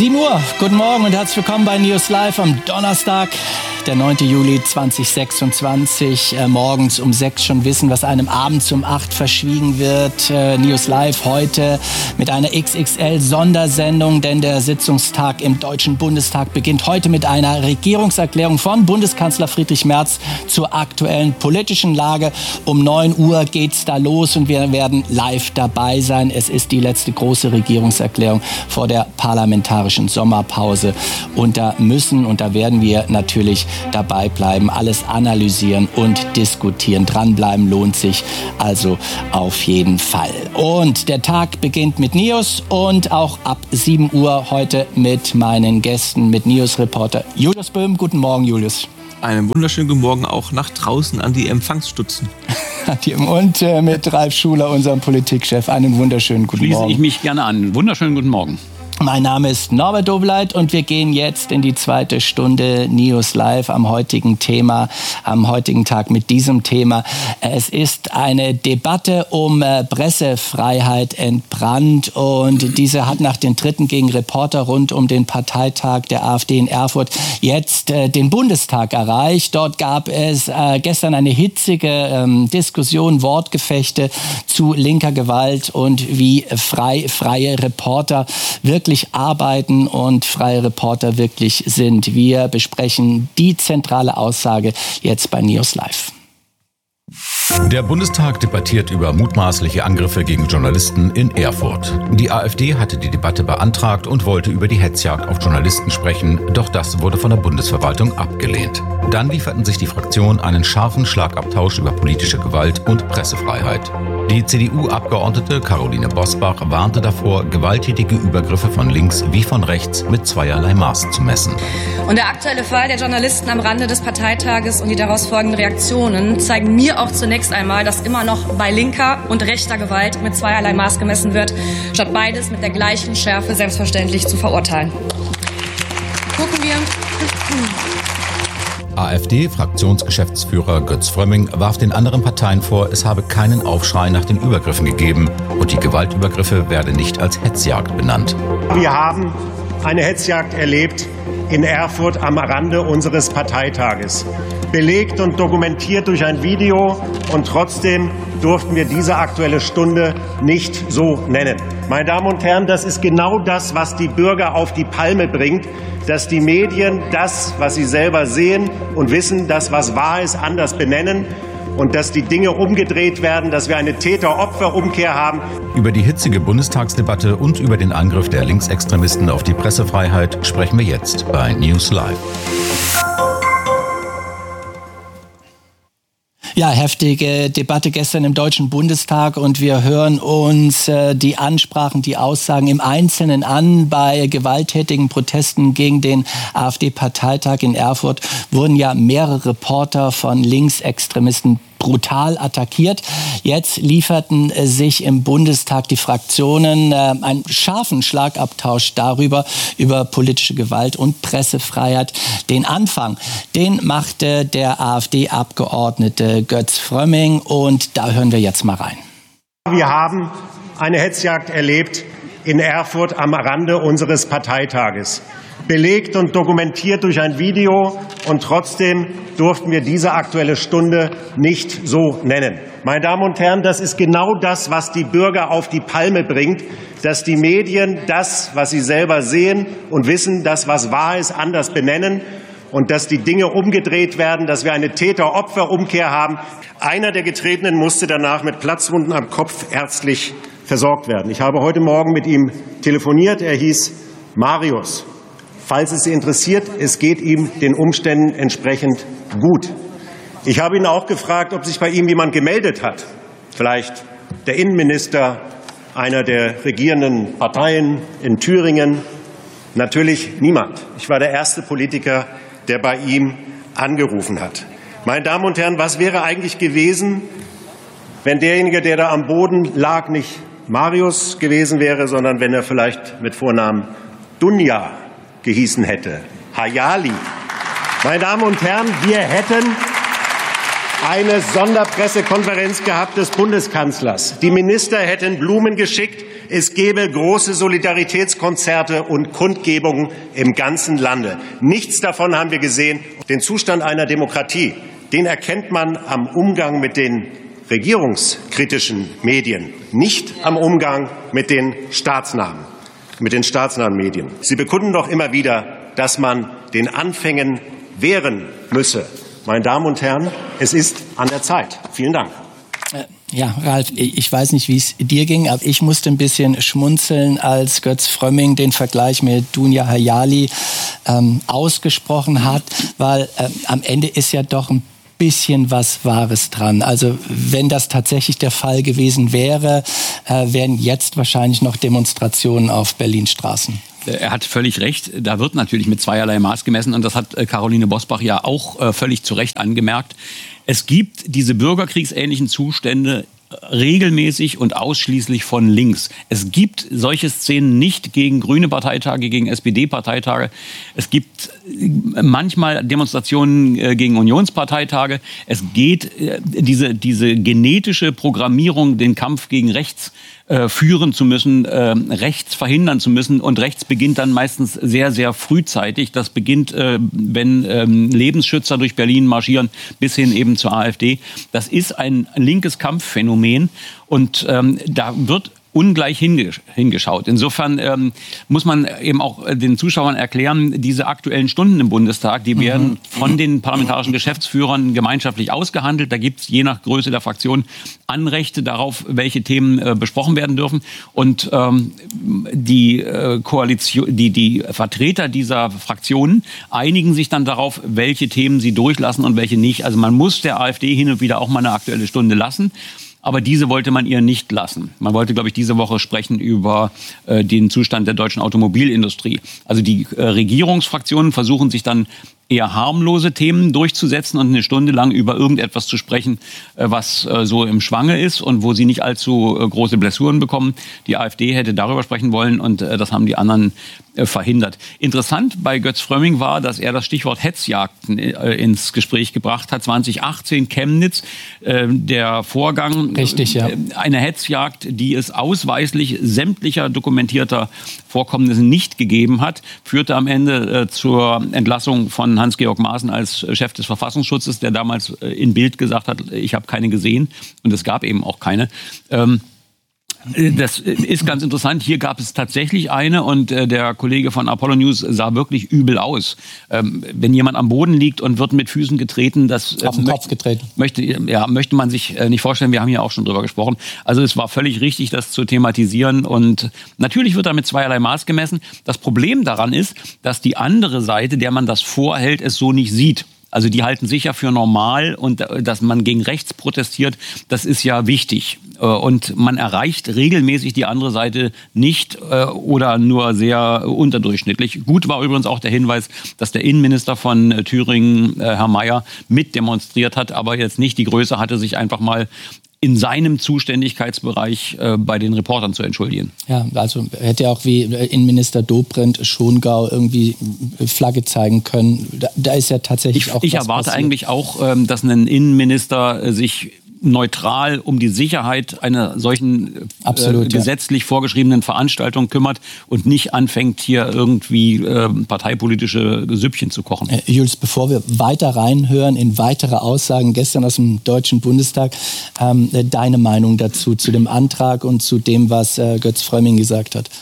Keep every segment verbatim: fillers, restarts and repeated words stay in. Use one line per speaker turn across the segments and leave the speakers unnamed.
sieben Uhr, guten Morgen und herzlich willkommen bei News Live am Donnerstag, der neunten Juli zweitausendsechsundzwanzig. Äh, morgens um sechs schon wissen, was einem abends um acht verschwiegen wird. Äh, News Live heute mit einer X X L-Sondersendung, denn der Sitzungstag im Deutschen Bundestag beginnt heute mit einer Regierungserklärung von Bundeskanzler Friedrich Merz zur aktuellen politischen Lage. Um neun Uhr geht's da los und wir werden live dabei sein. Es ist die letzte große Regierungserklärung vor der parlamentarischen Sommerpause. Und da müssen und da werden wir natürlich dabei bleiben, alles analysieren und diskutieren. Dranbleiben lohnt sich also auf jeden Fall. Und der Tag beginnt mit News und auch ab sieben Uhr heute mit meinen Gästen, mit News-Reporter Julius Böhm. Guten Morgen, Julius.
Einen wunderschönen guten Morgen auch nach draußen an die Empfangsstutzen.
Und äh, mit Ralf Schuler, unserem Politikchef, einen wunderschönen guten
Schließe
Morgen.
Schließe ich mich gerne an. Wunderschönen guten Morgen.
Mein Name ist Norbert Dobleit und wir gehen jetzt in die zweite Stunde News Live am heutigen Thema, am heutigen Tag mit diesem Thema. Es ist eine Debatte um Pressefreiheit entbrannt und diese hat nach den Tritten gegen Reporter rund um den Parteitag der AfD in Erfurt jetzt äh, den Bundestag erreicht. Dort gab es äh, gestern eine hitzige ähm, Diskussion, Wortgefechte zu linker Gewalt und wie frei, freie Reporter wirklich arbeiten und freie Reporter wirklich sind. Wir besprechen die zentrale Aussage jetzt bei News Live.
Der Bundestag debattiert über mutmaßliche Angriffe gegen Journalisten in Erfurt. Die AfD hatte die Debatte beantragt und wollte über die Hetzjagd auf Journalisten sprechen, doch das wurde von der Bundesverwaltung abgelehnt. Dann lieferten sich die Fraktionen einen scharfen Schlagabtausch über politische Gewalt und Pressefreiheit. Die C D U-Abgeordnete Caroline Bosbach warnte davor, gewalttätige Übergriffe von links wie von rechts mit zweierlei Maß zu messen.
Und der aktuelle Fall der Journalisten am Rande des Parteitages und die daraus folgenden Reaktionen zeigen mir auch zunächst einmal, dass immer noch bei linker und rechter Gewalt mit zweierlei Maß gemessen wird, statt beides mit der gleichen Schärfe selbstverständlich zu verurteilen. Gucken wir.
AfD-Fraktionsgeschäftsführer Götz Frömming warf den anderen Parteien vor, es habe keinen Aufschrei nach den Übergriffen gegeben und die Gewaltübergriffe werde nicht als Hetzjagd benannt.
Wir haben eine Hetzjagd erlebt in Erfurt am Rande unseres Parteitages. Belegt und dokumentiert durch ein Video und trotzdem durften wir diese Aktuelle Stunde nicht so nennen. Meine Damen und Herren, das ist genau das, was die Bürger auf die Palme bringt, dass die Medien das, was sie selber sehen und wissen, das, was wahr ist, anders benennen und dass die Dinge umgedreht werden, dass wir eine Täter-Opfer-Umkehr haben.
Über die hitzige Bundestagsdebatte und über den Angriff der Linksextremisten auf die Pressefreiheit sprechen wir jetzt bei News Live.
Ja, heftige Debatte gestern im Deutschen Bundestag und wir hören uns äh, die Ansprachen, die Aussagen im Einzelnen an. Bei gewalttätigen Protesten gegen den AfD-Parteitag in Erfurt wurden ja mehrere Reporter von Linksextremisten brutal attackiert. Jetzt lieferten sich im Bundestag die Fraktionen äh, einen scharfen Schlagabtausch darüber, über politische Gewalt und Pressefreiheit. Den Anfang, den machte der AfD-Abgeordnete Götz Frömming und da hören wir jetzt mal rein.
Wir haben eine Hetzjagd erlebt in Erfurt am Rande unseres Parteitages. Belegt und dokumentiert durch ein Video und trotzdem durften wir diese Aktuelle Stunde nicht so nennen. Meine Damen und Herren, das ist genau das, was die Bürger auf die Palme bringt, dass die Medien das, was sie selber sehen und wissen, das, was wahr ist, anders benennen und dass die Dinge umgedreht werden, dass wir eine Täter-Opfer-Umkehr haben. Einer der Getretenen musste danach mit Platzwunden am Kopf ärztlich versorgt werden. Ich habe heute Morgen mit ihm telefoniert. Er hieß Marius. Falls es Sie interessiert, es geht ihm den Umständen entsprechend gut. Ich habe ihn auch gefragt, ob sich bei ihm jemand gemeldet hat. Vielleicht der Innenminister einer der regierenden Parteien in Thüringen. Natürlich niemand. Ich war der erste Politiker, der bei ihm angerufen hat. Meine Damen und Herren, was wäre eigentlich gewesen, wenn derjenige, der da am Boden lag, nicht Marius gewesen wäre, sondern wenn er vielleicht mit Vornamen Dunja gehießen hätte, Hayali. Meine Damen und Herren, wir hätten eine Sonderpressekonferenz gehabt des Bundeskanzlers. Die Minister hätten Blumen geschickt. Es gäbe große Solidaritätskonzerte und Kundgebungen im ganzen Lande. Nichts davon haben wir gesehen. Den Zustand einer Demokratie, den erkennt man am Umgang mit den regierungskritischen Medien, nicht am Umgang mit den staatsnahen, mit den staatsnahen Medien. Sie bekunden doch immer wieder, dass man den Anfängen wehren müsse. Meine Damen und Herren, es ist an der Zeit. Vielen Dank.
Ja, Ralf, ich weiß nicht, wie es dir ging, aber ich musste ein bisschen schmunzeln, als Götz Frömming den Vergleich mit Dunja Hayali ähm, ausgesprochen hat, weil äh, am Ende ist ja doch ein bisschen was Wahres dran. Also wenn das tatsächlich der Fall gewesen wäre, äh, wären jetzt wahrscheinlich noch Demonstrationen auf Berlins Straßen.
Er hat völlig recht. Da wird natürlich mit zweierlei Maß gemessen. Und das hat Caroline Bosbach ja auch äh, völlig zu Recht angemerkt. Es gibt diese bürgerkriegsähnlichen Zustände regelmäßig und ausschließlich von links. Es gibt solche Szenen nicht gegen grüne Parteitage, gegen S P D-Parteitage. Es gibt manchmal Demonstrationen gegen Unionsparteitage. Es geht diese, diese genetische Programmierung, den Kampf gegen rechts äh, führen zu müssen, äh, rechts verhindern zu müssen. Und rechts beginnt dann meistens sehr, sehr frühzeitig. Das beginnt, äh, wenn äh, Lebensschützer durch Berlin marschieren, bis hin eben zur AfD. Das ist ein linkes Kampfphänomen. Und ähm, da wird ungleich hingeschaut. Insofern ähm, muss man eben auch den Zuschauern erklären, diese aktuellen Stunden im Bundestag, die werden mhm. von den parlamentarischen Geschäftsführern gemeinschaftlich ausgehandelt. Da gibt es je nach Größe der Fraktion Anrechte darauf, welche Themen äh, besprochen werden dürfen. Und ähm, die äh, Koalition, die, die Vertreter dieser Fraktionen einigen sich dann darauf, welche Themen sie durchlassen und welche nicht. Also man muss der AfD hin und wieder auch mal eine aktuelle Stunde lassen. Aber diese wollte man ihr nicht lassen. Man wollte, glaube ich, diese Woche sprechen über äh, den Zustand der deutschen Automobilindustrie. Also die äh, Regierungsfraktionen versuchen sich dann eher harmlose Themen durchzusetzen und eine Stunde lang über irgendetwas zu sprechen, äh, was äh, so im Schwange ist und wo sie nicht allzu äh, große Blessuren bekommen. Die AfD hätte darüber sprechen wollen und äh, das haben die anderen äh, verhindert. Interessant bei Götz Frömming war, dass er das Stichwort Hetzjagden äh, ins Gespräch gebracht hat. zwanzig achtzehn Chemnitz, äh, der Vorgang,
Richtig, ja.
äh, eine Hetzjagd, die es ausweislich sämtlicher dokumentierter Vorkommnisse nicht gegeben hat, führte am Ende äh, zur Entlassung von Hans-Georg Maaßen als Chef des Verfassungsschutzes, der damals in Bild gesagt hat, ich habe keine gesehen. Und es gab eben auch keine. Ähm, Das ist ganz interessant. Hier gab es tatsächlich eine und der Kollege von Apollo News sah wirklich übel aus. Wenn jemand am Boden liegt und wird mit Füßen getreten, das
auf den Kopf getreten.
Möchte, ja, möchte man sich nicht vorstellen. Wir haben hier auch schon drüber gesprochen. Also es war völlig richtig, das zu thematisieren. Und natürlich wird da mit zweierlei Maß gemessen. Das Problem daran ist, dass die andere Seite, der man das vorhält, es so nicht sieht. Also die halten sich ja für normal und dass man gegen rechts protestiert, das ist ja wichtig. Und man erreicht regelmäßig die andere Seite nicht oder nur sehr unterdurchschnittlich. Gut war übrigens auch der Hinweis, dass der Innenminister von Thüringen, Herr Mayer, mitdemonstriert hat, aber jetzt nicht die Größe hatte, sich einfach mal in seinem Zuständigkeitsbereich äh, bei den Reportern zu entschuldigen.
Ja, also hätte auch wie Innenminister Dobrindt Schongau irgendwie Flagge zeigen können. Da, da ist ja tatsächlich
ich,
auch
Ich
was
erwarte
passiert.
eigentlich auch, ähm, dass ein Innenminister äh, sich neutral um die Sicherheit einer solchen
Absolut,
äh, gesetzlich
ja.
vorgeschriebenen Veranstaltung kümmert und nicht anfängt, hier irgendwie äh, parteipolitische Süppchen zu kochen.
Äh, Jules, bevor wir weiter reinhören in weitere Aussagen gestern aus dem Deutschen Bundestag, ähm, deine Meinung dazu, zu dem Antrag und zu dem, was äh, Götz Frömming gesagt hat.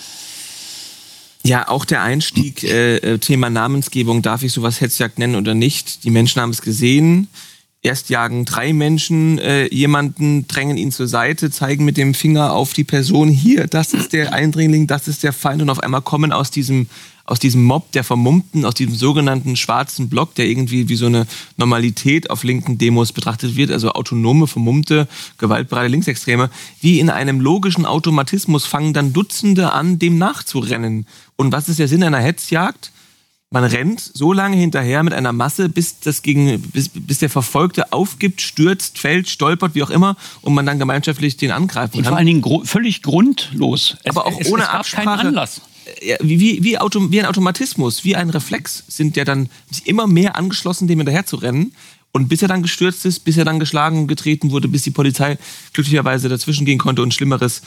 Ja, auch der Einstieg, äh, Thema Namensgebung, darf ich sowas Hetzjagd nennen oder nicht? Die Menschen haben es gesehen. Erst jagen drei Menschen äh, jemanden, drängen ihn zur Seite, zeigen mit dem Finger auf die Person, hier, das ist der Eindringling, das ist der Feind. Und auf einmal kommen aus diesem, aus diesem Mob der Vermummten, aus diesem sogenannten schwarzen Block, der irgendwie wie so eine Normalität auf linken Demos betrachtet wird, also autonome, vermummte, gewaltbereite Linksextreme, wie in einem logischen Automatismus fangen dann Dutzende an, dem nachzurennen. Und was ist der Sinn einer Hetzjagd? Man rennt so lange hinterher mit einer Masse, bis, das gegen, bis, bis der Verfolgte aufgibt, stürzt, fällt, stolpert, wie auch immer, und man dann gemeinschaftlich den angreifen kann.
Und vor allen Dingen gru- völlig grundlos.
Aber auch
es,
ohne
es gab
Absprache.
keinen Anlass.
Wie, wie, wie, Auto, wie ein Automatismus, wie ein Reflex sind ja dann immer mehr angeschlossen, dem hinterher zu rennen. Und bis er dann gestürzt ist, bis er dann geschlagen, getreten wurde, bis die Polizei glücklicherweise dazwischen gehen konnte und Schlimmeres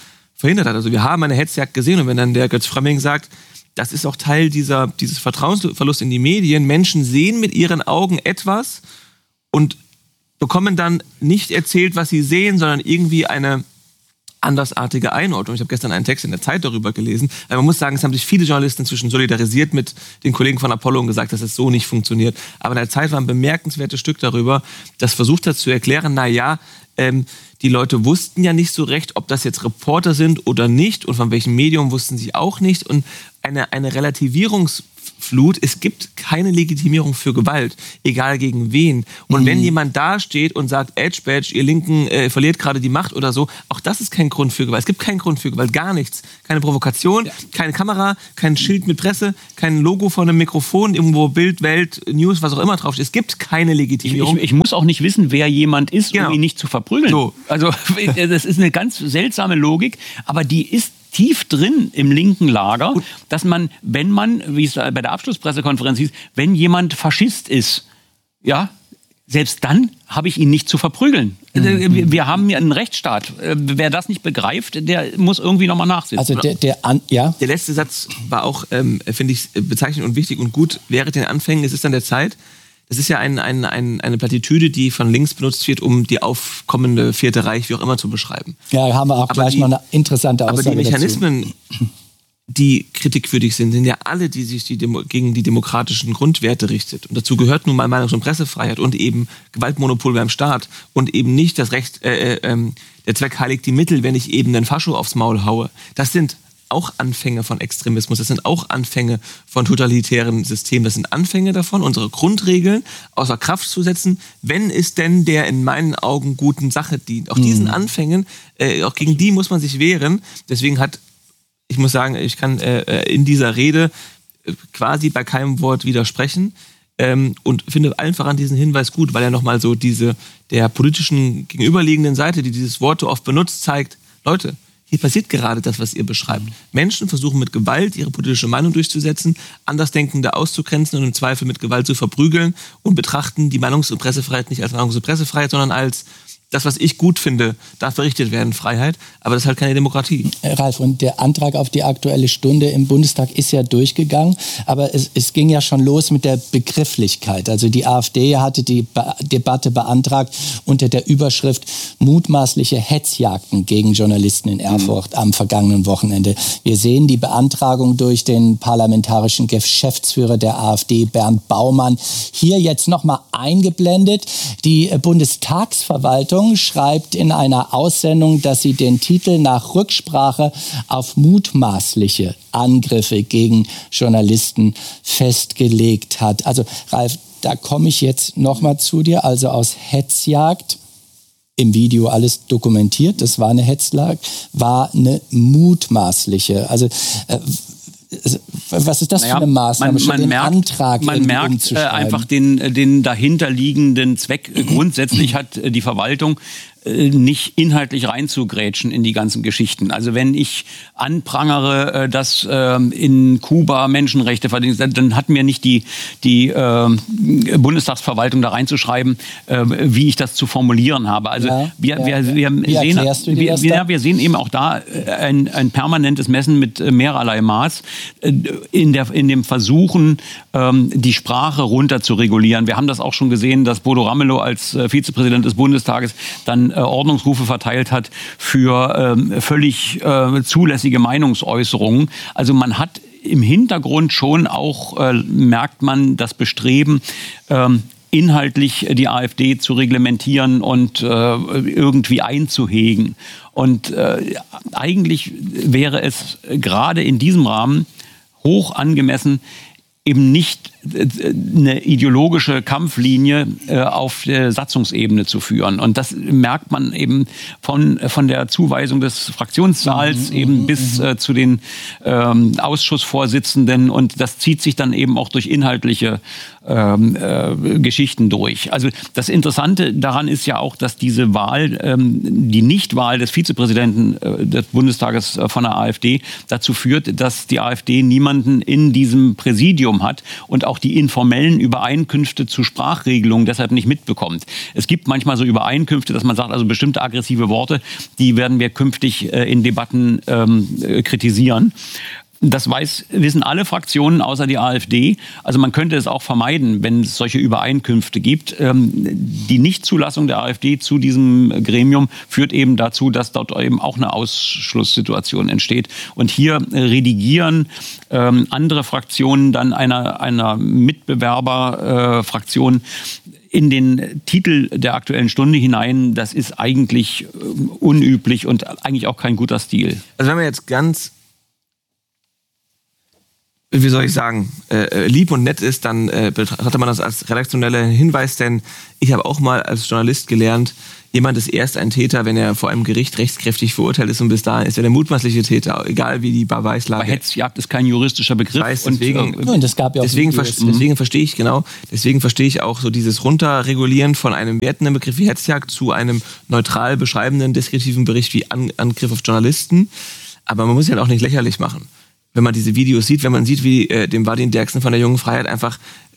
verhindert hat. Also wir haben eine Hetzjagd gesehen und wenn dann der Götz Frömming sagt, das ist auch Teil dieser, dieses Vertrauensverlust in die Medien. Menschen sehen mit ihren Augen etwas und bekommen dann nicht erzählt, was sie sehen, sondern irgendwie eine andersartige Einordnung. Ich habe gestern einen Text in der Zeit darüber gelesen. Aber man muss sagen, es haben sich viele Journalisten inzwischen solidarisiert mit den Kollegen von Apollo und gesagt, dass es so nicht funktioniert. Aber in der Zeit war ein bemerkenswertes Stück darüber, das versucht hat zu erklären, na ja, ähm, die Leute wussten ja nicht so recht, ob das jetzt Reporter sind oder nicht und von welchem Medium wussten sie auch nicht. Und eine, eine Relativierungsflut, es gibt keine Legitimierung für Gewalt, egal gegen wen. Und mhm. wenn jemand da steht und sagt, Edge Badge, ihr Linken äh, verliert gerade die Macht oder so, auch das ist kein Grund für Gewalt. Es gibt keinen Grund für Gewalt, gar nichts. Keine Provokation, ja. keine Kamera, kein Schild mit Presse, kein Logo von einem Mikrofon, irgendwo Bild, Welt, News, was auch immer draufsteht. Es gibt keine Legitimierung.
Ich, ich, ich muss auch nicht wissen, wer jemand ist, genau. um ihn nicht zu verprügeln. So. Also das ist eine ganz seltsame Logik, aber die ist tief drin im linken Lager, dass man, wenn man, wie es bei der Abschlusspressekonferenz hieß, wenn jemand Faschist ist, ja, selbst dann habe ich ihn nicht zu verprügeln. Mhm. Wir haben ja einen Rechtsstaat. Wer das nicht begreift, der muss irgendwie nochmal nachsitzen.
Also der, der, an, ja.
der letzte Satz war auch, ähm, finde ich, bezeichnend und wichtig und gut. Während den Anfängen, es ist an der Zeit, das ist ja ein, ein, ein, eine Plattitüde, die von links benutzt wird, um die aufkommende Vierte Reich, wie auch immer, zu beschreiben.
Ja, haben wir auch aber gleich die, noch eine interessante Aussage
Aber die Mechanismen, dazu. die kritikwürdig sind, sind ja alle, die sich die Demo- gegen die demokratischen Grundwerte richtet. Und dazu gehört nun mal Meinungs- und Pressefreiheit und eben Gewaltmonopol beim Staat und eben nicht das Recht, äh, äh, der Zweck heiligt die Mittel, wenn ich eben den Fascho aufs Maul haue. Das sind auch Anfänge von Extremismus, das sind auch Anfänge von totalitären Systemen, das sind Anfänge davon, unsere Grundregeln außer Kraft zu setzen, wenn es denn der in meinen Augen guten Sache dient. Auch diesen Anfängen, äh, auch gegen die muss man sich wehren. Deswegen hat, ich muss sagen, ich kann äh, in dieser Rede äh, quasi bei keinem Wort widersprechen ähm, und finde allen voran diesen Hinweis gut, weil er nochmal so diese der politischen gegenüberliegenden Seite, die dieses Wort so oft benutzt, zeigt, Leute, hier passiert gerade das, was ihr beschreibt. Menschen versuchen mit Gewalt ihre politische Meinung durchzusetzen, Andersdenkende auszugrenzen und im Zweifel mit Gewalt zu verprügeln und betrachten die Meinungs- und Pressefreiheit nicht als Meinungs- und Pressefreiheit, sondern als das, was ich gut finde, darf berichtet werden, Freiheit. Aber das ist halt keine Demokratie.
Ralf, und der Antrag auf die Aktuelle Stunde im Bundestag ist ja durchgegangen. Aber es, es ging ja schon los mit der Begrifflichkeit. Also die AfD hatte die Be- Debatte beantragt unter der Überschrift mutmaßliche Hetzjagden gegen Journalisten in Erfurt mhm. am vergangenen Wochenende. Wir sehen die Beantragung durch den parlamentarischen Geschäftsführer der AfD, Bernd Baumann, hier jetzt nochmal eingeblendet. Die Bundestagsverwaltung schreibt in einer Aussendung, dass sie den Titel nach Rücksprache auf mutmaßliche Angriffe gegen Journalisten festgelegt hat. Also Ralf, da komme ich jetzt nochmal zu dir, also aus Hetzjagd, im Video alles dokumentiert, das war eine Hetzjagd, war eine mutmaßliche, also äh, was ist das naja, für eine Maßnahme,
man,
schon
man
den
merkt,
Antrag
man merkt äh, einfach den, den dahinterliegenden Zweck. Grundsätzlich hat die Verwaltung nicht inhaltlich reinzugrätschen in die ganzen Geschichten. Also wenn ich anprangere, dass in Kuba Menschenrechte verletzt werden, dann hat mir nicht die, die äh, Bundestagsverwaltung da reinzuschreiben, äh, wie ich das zu formulieren habe. Also ja, wir, ja, wir, wir, wie sehen, wir, wir, wir sehen eben auch da ein, ein permanentes Messen mit mehrerlei Maß in, der, in dem Versuchen, ähm, die Sprache runter zu regulieren. Wir haben das auch schon gesehen, dass Bodo Ramelow als äh, Vizepräsident des Bundestages dann Ordnungsrufe verteilt hat für ähm, völlig äh, zulässige Meinungsäußerungen. Also man hat im Hintergrund schon auch, äh, merkt man, das Bestreben, ähm, inhaltlich die AfD zu reglementieren und äh, irgendwie einzuhegen. Und äh, eigentlich wäre es gerade in diesem Rahmen hoch angemessen, eben nicht eine ideologische Kampflinie äh, auf der Satzungsebene zu führen. Und das merkt man eben von, von der Zuweisung des Fraktionssaals mhm, eben mhm, bis äh, zu den ähm, Ausschussvorsitzenden. Und das zieht sich dann eben auch durch inhaltliche ähm, äh, Geschichten durch. Also das Interessante daran ist ja auch, dass diese Wahl, ähm, die Nichtwahl des Vizepräsidenten äh, des Bundestages äh, von der AfD dazu führt, dass die AfD niemanden in diesem Präsidium hat und auch die informellen Übereinkünfte zu Sprachregelungen deshalb nicht mitbekommt. Es gibt manchmal so Übereinkünfte, dass man sagt, also bestimmte aggressive Worte, die werden wir künftig äh, in Debatten ähm, äh, kritisieren. Das weiß, wissen alle Fraktionen außer die AfD. Also man könnte es auch vermeiden, wenn es solche Übereinkünfte gibt. Ähm, die Nichtzulassung der AfD zu diesem Gremium führt eben dazu, dass dort eben auch eine Ausschlusssituation entsteht. Und hier redigieren ähm, andere Fraktionen dann einer, einer Mitbewerberfraktion äh, in den Titel der Aktuellen Stunde hinein. Das ist eigentlich äh, unüblich und eigentlich auch kein guter Stil.
Also wenn wir jetzt ganz wie soll ich sagen, äh, lieb und nett ist, dann äh, betrachtet man das als redaktioneller Hinweis, denn ich habe auch mal als Journalist gelernt, jemand ist erst ein Täter, wenn er vor einem Gericht rechtskräftig verurteilt ist und bis dahin ist er der mutmaßliche Täter, egal wie die Beweislage.
Aber Hetzjagd ist kein juristischer Begriff.
Ich weiß, deswegen,
und,
äh, und es gab ja auch
deswegen, ver deswegen verstehe ich genau, deswegen verstehe ich auch so dieses Runterregulieren von einem wertenden Begriff wie Hetzjagd zu einem neutral beschreibenden, deskriptiven Bericht wie An Angriff auf Journalisten. Aber man muss ihn halt auch nicht lächerlich machen. Wenn man diese Videos sieht, wenn man sieht, wie äh, dem Vadim Derksen von der Jungen Freiheit einfach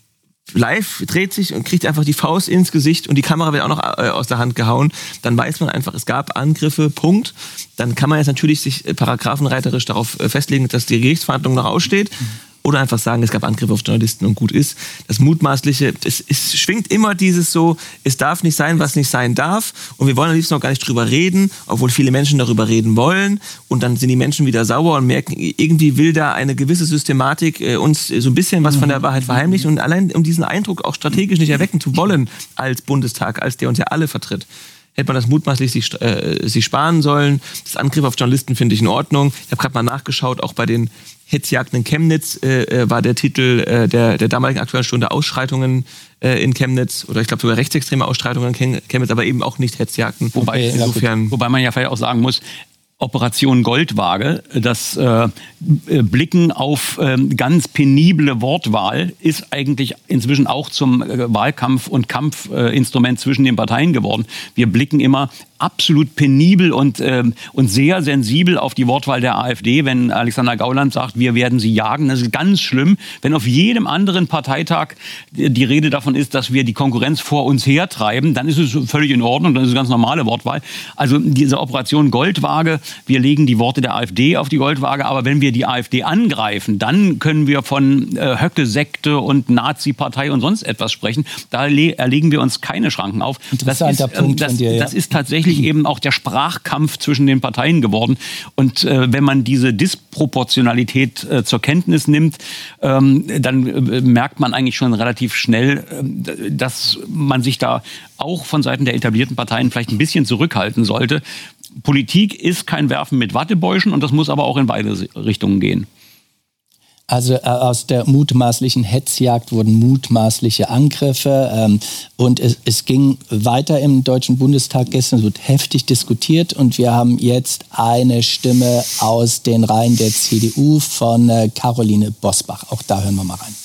live dreht sich und kriegt einfach die Faust ins Gesicht und die Kamera wird auch noch äh, aus der Hand gehauen, dann weiß man einfach, es gab Angriffe, Punkt. Dann kann man jetzt natürlich sich äh, paragraphenreiterisch darauf äh, festlegen, dass die Gerichtsverhandlung noch aussteht. Oder einfach sagen, es gab Angriffe auf Journalisten und gut ist. Das Mutmaßliche, es, es schwingt immer dieses so, es darf nicht sein, was nicht sein darf. Und wir wollen am liebsten noch gar nicht drüber reden, obwohl viele Menschen darüber reden wollen. Und dann sind die Menschen wieder sauer und merken, irgendwie will da eine gewisse Systematik äh, uns so ein bisschen was von der Wahrheit verheimlichen. Und allein um diesen Eindruck auch strategisch nicht erwecken zu wollen als Bundestag, als der uns ja alle vertritt, hätte man das mutmaßlich sich, äh, sich sparen sollen. Das Angriff auf Journalisten finde ich in Ordnung. Ich habe gerade mal nachgeschaut, auch bei den Hetzjagden in Chemnitz äh, war der Titel äh, der, der damaligen Aktuellen Stunde Ausschreitungen äh, in Chemnitz oder ich glaube sogar rechtsextreme Ausschreitungen in Chemnitz, aber eben auch nicht Hetzjagden.
Wobei,
insofern,
wobei man ja vielleicht auch sagen muss, Operation Goldwaage, das äh, Blicken auf äh, ganz penible Wortwahl ist eigentlich inzwischen auch zum äh, Wahlkampf- und Kampfinstrument äh, zwischen den Parteien geworden. Wir blicken immer absolut penibel und, äh, und sehr sensibel auf die Wortwahl der AfD, wenn Alexander Gauland sagt, wir werden sie jagen. Das ist ganz schlimm. Wenn auf jedem anderen Parteitag die Rede davon ist, dass wir die Konkurrenz vor uns hertreiben, dann ist es völlig in Ordnung, dann ist es ganz normale Wortwahl. Also diese Operation Goldwaage, wir legen die Worte der AfD auf die Goldwaage, aber wenn wir die AfD angreifen, dann können wir von äh, Höcke-Sekte und Nazi-Partei und sonst etwas sprechen. Da erlegen wir uns keine Schranken auf.
Interessanter
das ist,
Punkt
das,
von dir, ja.
Das ist tatsächlich eben auch der Sprachkampf zwischen den Parteien geworden. Und äh, wenn man diese Disproportionalität äh, zur Kenntnis nimmt, ähm, dann äh, merkt man eigentlich schon relativ schnell, äh, dass man sich da auch von Seiten der etablierten Parteien vielleicht ein bisschen zurückhalten sollte. Politik ist kein Werfen mit Wattebäuschen und das muss aber auch in beide Richtungen gehen.
Also äh, aus der mutmaßlichen Hetzjagd wurden mutmaßliche Angriffe ähm, und es, es ging weiter im Deutschen Bundestag gestern, es wird heftig diskutiert und wir haben jetzt eine Stimme aus den Reihen der C D U von äh, Caroline Bosbach. Auch da hören wir mal rein.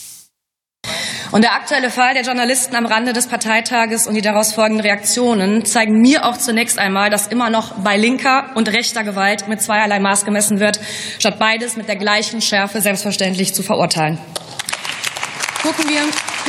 Und der aktuelle Fall der Journalisten am Rande des Parteitages und die daraus folgenden Reaktionen zeigen mir auch zunächst einmal, dass immer noch bei linker und rechter Gewalt mit zweierlei Maß gemessen wird, statt beides mit der gleichen Schärfe selbstverständlich zu verurteilen. Gucken wir,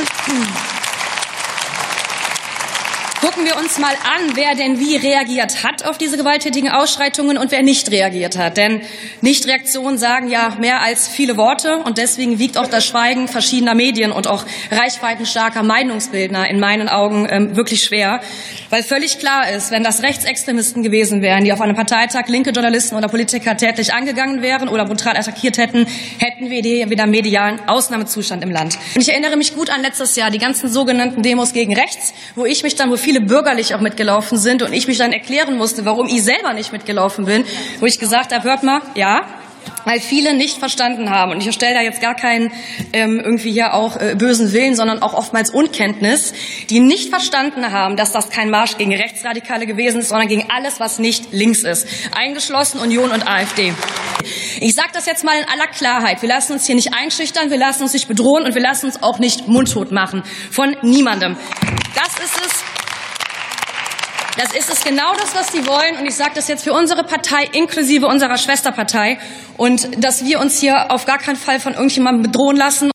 gucken wir uns mal an, wer denn wie reagiert hat auf diese gewalttätigen Ausschreitungen und wer nicht reagiert hat. Denn Nichtreaktionen sagen ja mehr als viele Worte und deswegen wiegt auch das Schweigen verschiedener Medien und auch reichweitenstarker Meinungsbildner in meinen Augen ähm, wirklich schwer. Weil völlig klar ist, wenn das Rechtsextremisten gewesen wären, die auf einem Parteitag linke Journalisten oder Politiker tätlich angegangen wären oder brutal attackiert hätten, hätten wir wieder medialen Ausnahmezustand im Land. Und ich erinnere mich gut an letztes Jahr, die ganzen sogenannten Demos gegen rechts, wo ich mich dann, wo viele bürgerlich auch mitgelaufen sind und ich mich dann erklären musste, warum ich selber nicht mitgelaufen bin, wo ich gesagt habe, hört mal, ja, weil viele nicht verstanden haben. Und ich stelle da jetzt gar keinen ähm, irgendwie hier auch äh, bösen Willen, sondern auch oftmals Unkenntnis, die nicht verstanden haben, dass das kein Marsch gegen Rechtsradikale gewesen ist, sondern gegen alles, was nicht links ist. Eingeschlossen Union und AfD. Ich sage das jetzt mal in aller Klarheit. Wir lassen uns hier nicht einschüchtern, wir lassen uns nicht bedrohen und wir lassen uns auch nicht mundtot machen. Von niemandem. Das ist es. Das ist es genau das, was die wollen. Und ich sage das jetzt für unsere Partei, inklusive unserer Schwesterpartei. Und dass wir uns hier auf gar keinen Fall von irgendjemandem bedrohen lassen.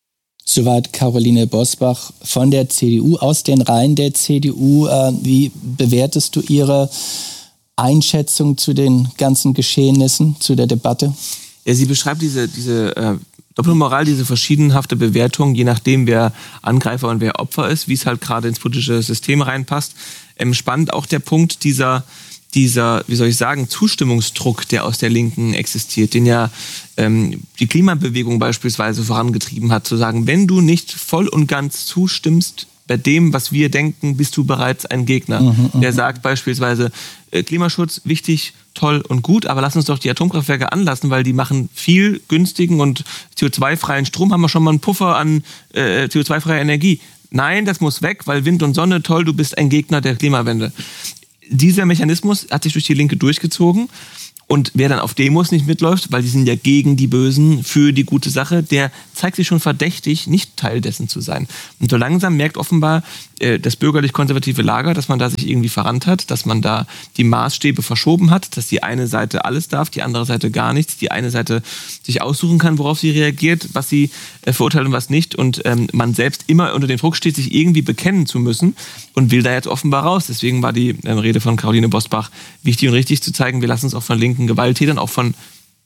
Soweit Caroline Bosbach von der C D U, aus den Reihen der C D U. Äh, wie bewertest du ihre Einschätzung zu den ganzen Geschehnissen, zu der Debatte?
Ja, sie beschreibt diese, diese äh, Doppelmoral, diese verschiedenhafte Bewertung, je nachdem, wer Angreifer und wer Opfer ist, wie es halt gerade ins politische System reinpasst. Ähm, spannend auch der Punkt dieser, dieser, wie soll ich sagen, Zustimmungsdruck, der aus der Linken existiert, den ja ähm, die Klimabewegung beispielsweise vorangetrieben hat, zu sagen, wenn du nicht voll und ganz zustimmst bei dem, was wir denken, bist du bereits ein Gegner. Mhm, der sagt beispielsweise, äh, Klimaschutz, wichtig, toll und gut, aber lass uns doch die Atomkraftwerke anlassen, weil die machen viel günstigen und C O zwei freien Strom, haben wir schon mal einen Puffer an äh, C O zwei freier Energie. Nein, das muss weg, weil Wind und Sonne, toll, du bist ein Gegner der Klimawende. Dieser Mechanismus hat sich durch die Linke durchgezogen. Und wer dann auf Demos nicht mitläuft, weil die sind ja gegen die Bösen, für die gute Sache, der zeigt sich schon verdächtig, nicht Teil dessen zu sein. Und so langsam merkt offenbar äh, das bürgerlich-konservative Lager, dass man da sich irgendwie verrannt hat, dass man da die Maßstäbe verschoben hat, dass die eine Seite alles darf, die andere Seite gar nichts, die eine Seite sich aussuchen kann, worauf sie reagiert, was sie äh, verurteilt und was nicht. Und ähm, man selbst immer unter dem Druck steht, sich irgendwie bekennen zu müssen und will da jetzt offenbar raus. Deswegen war die äh, Rede von Caroline Bosbach wichtig und richtig zu zeigen, wir lassen uns auch von linken Gewalttätern, auch von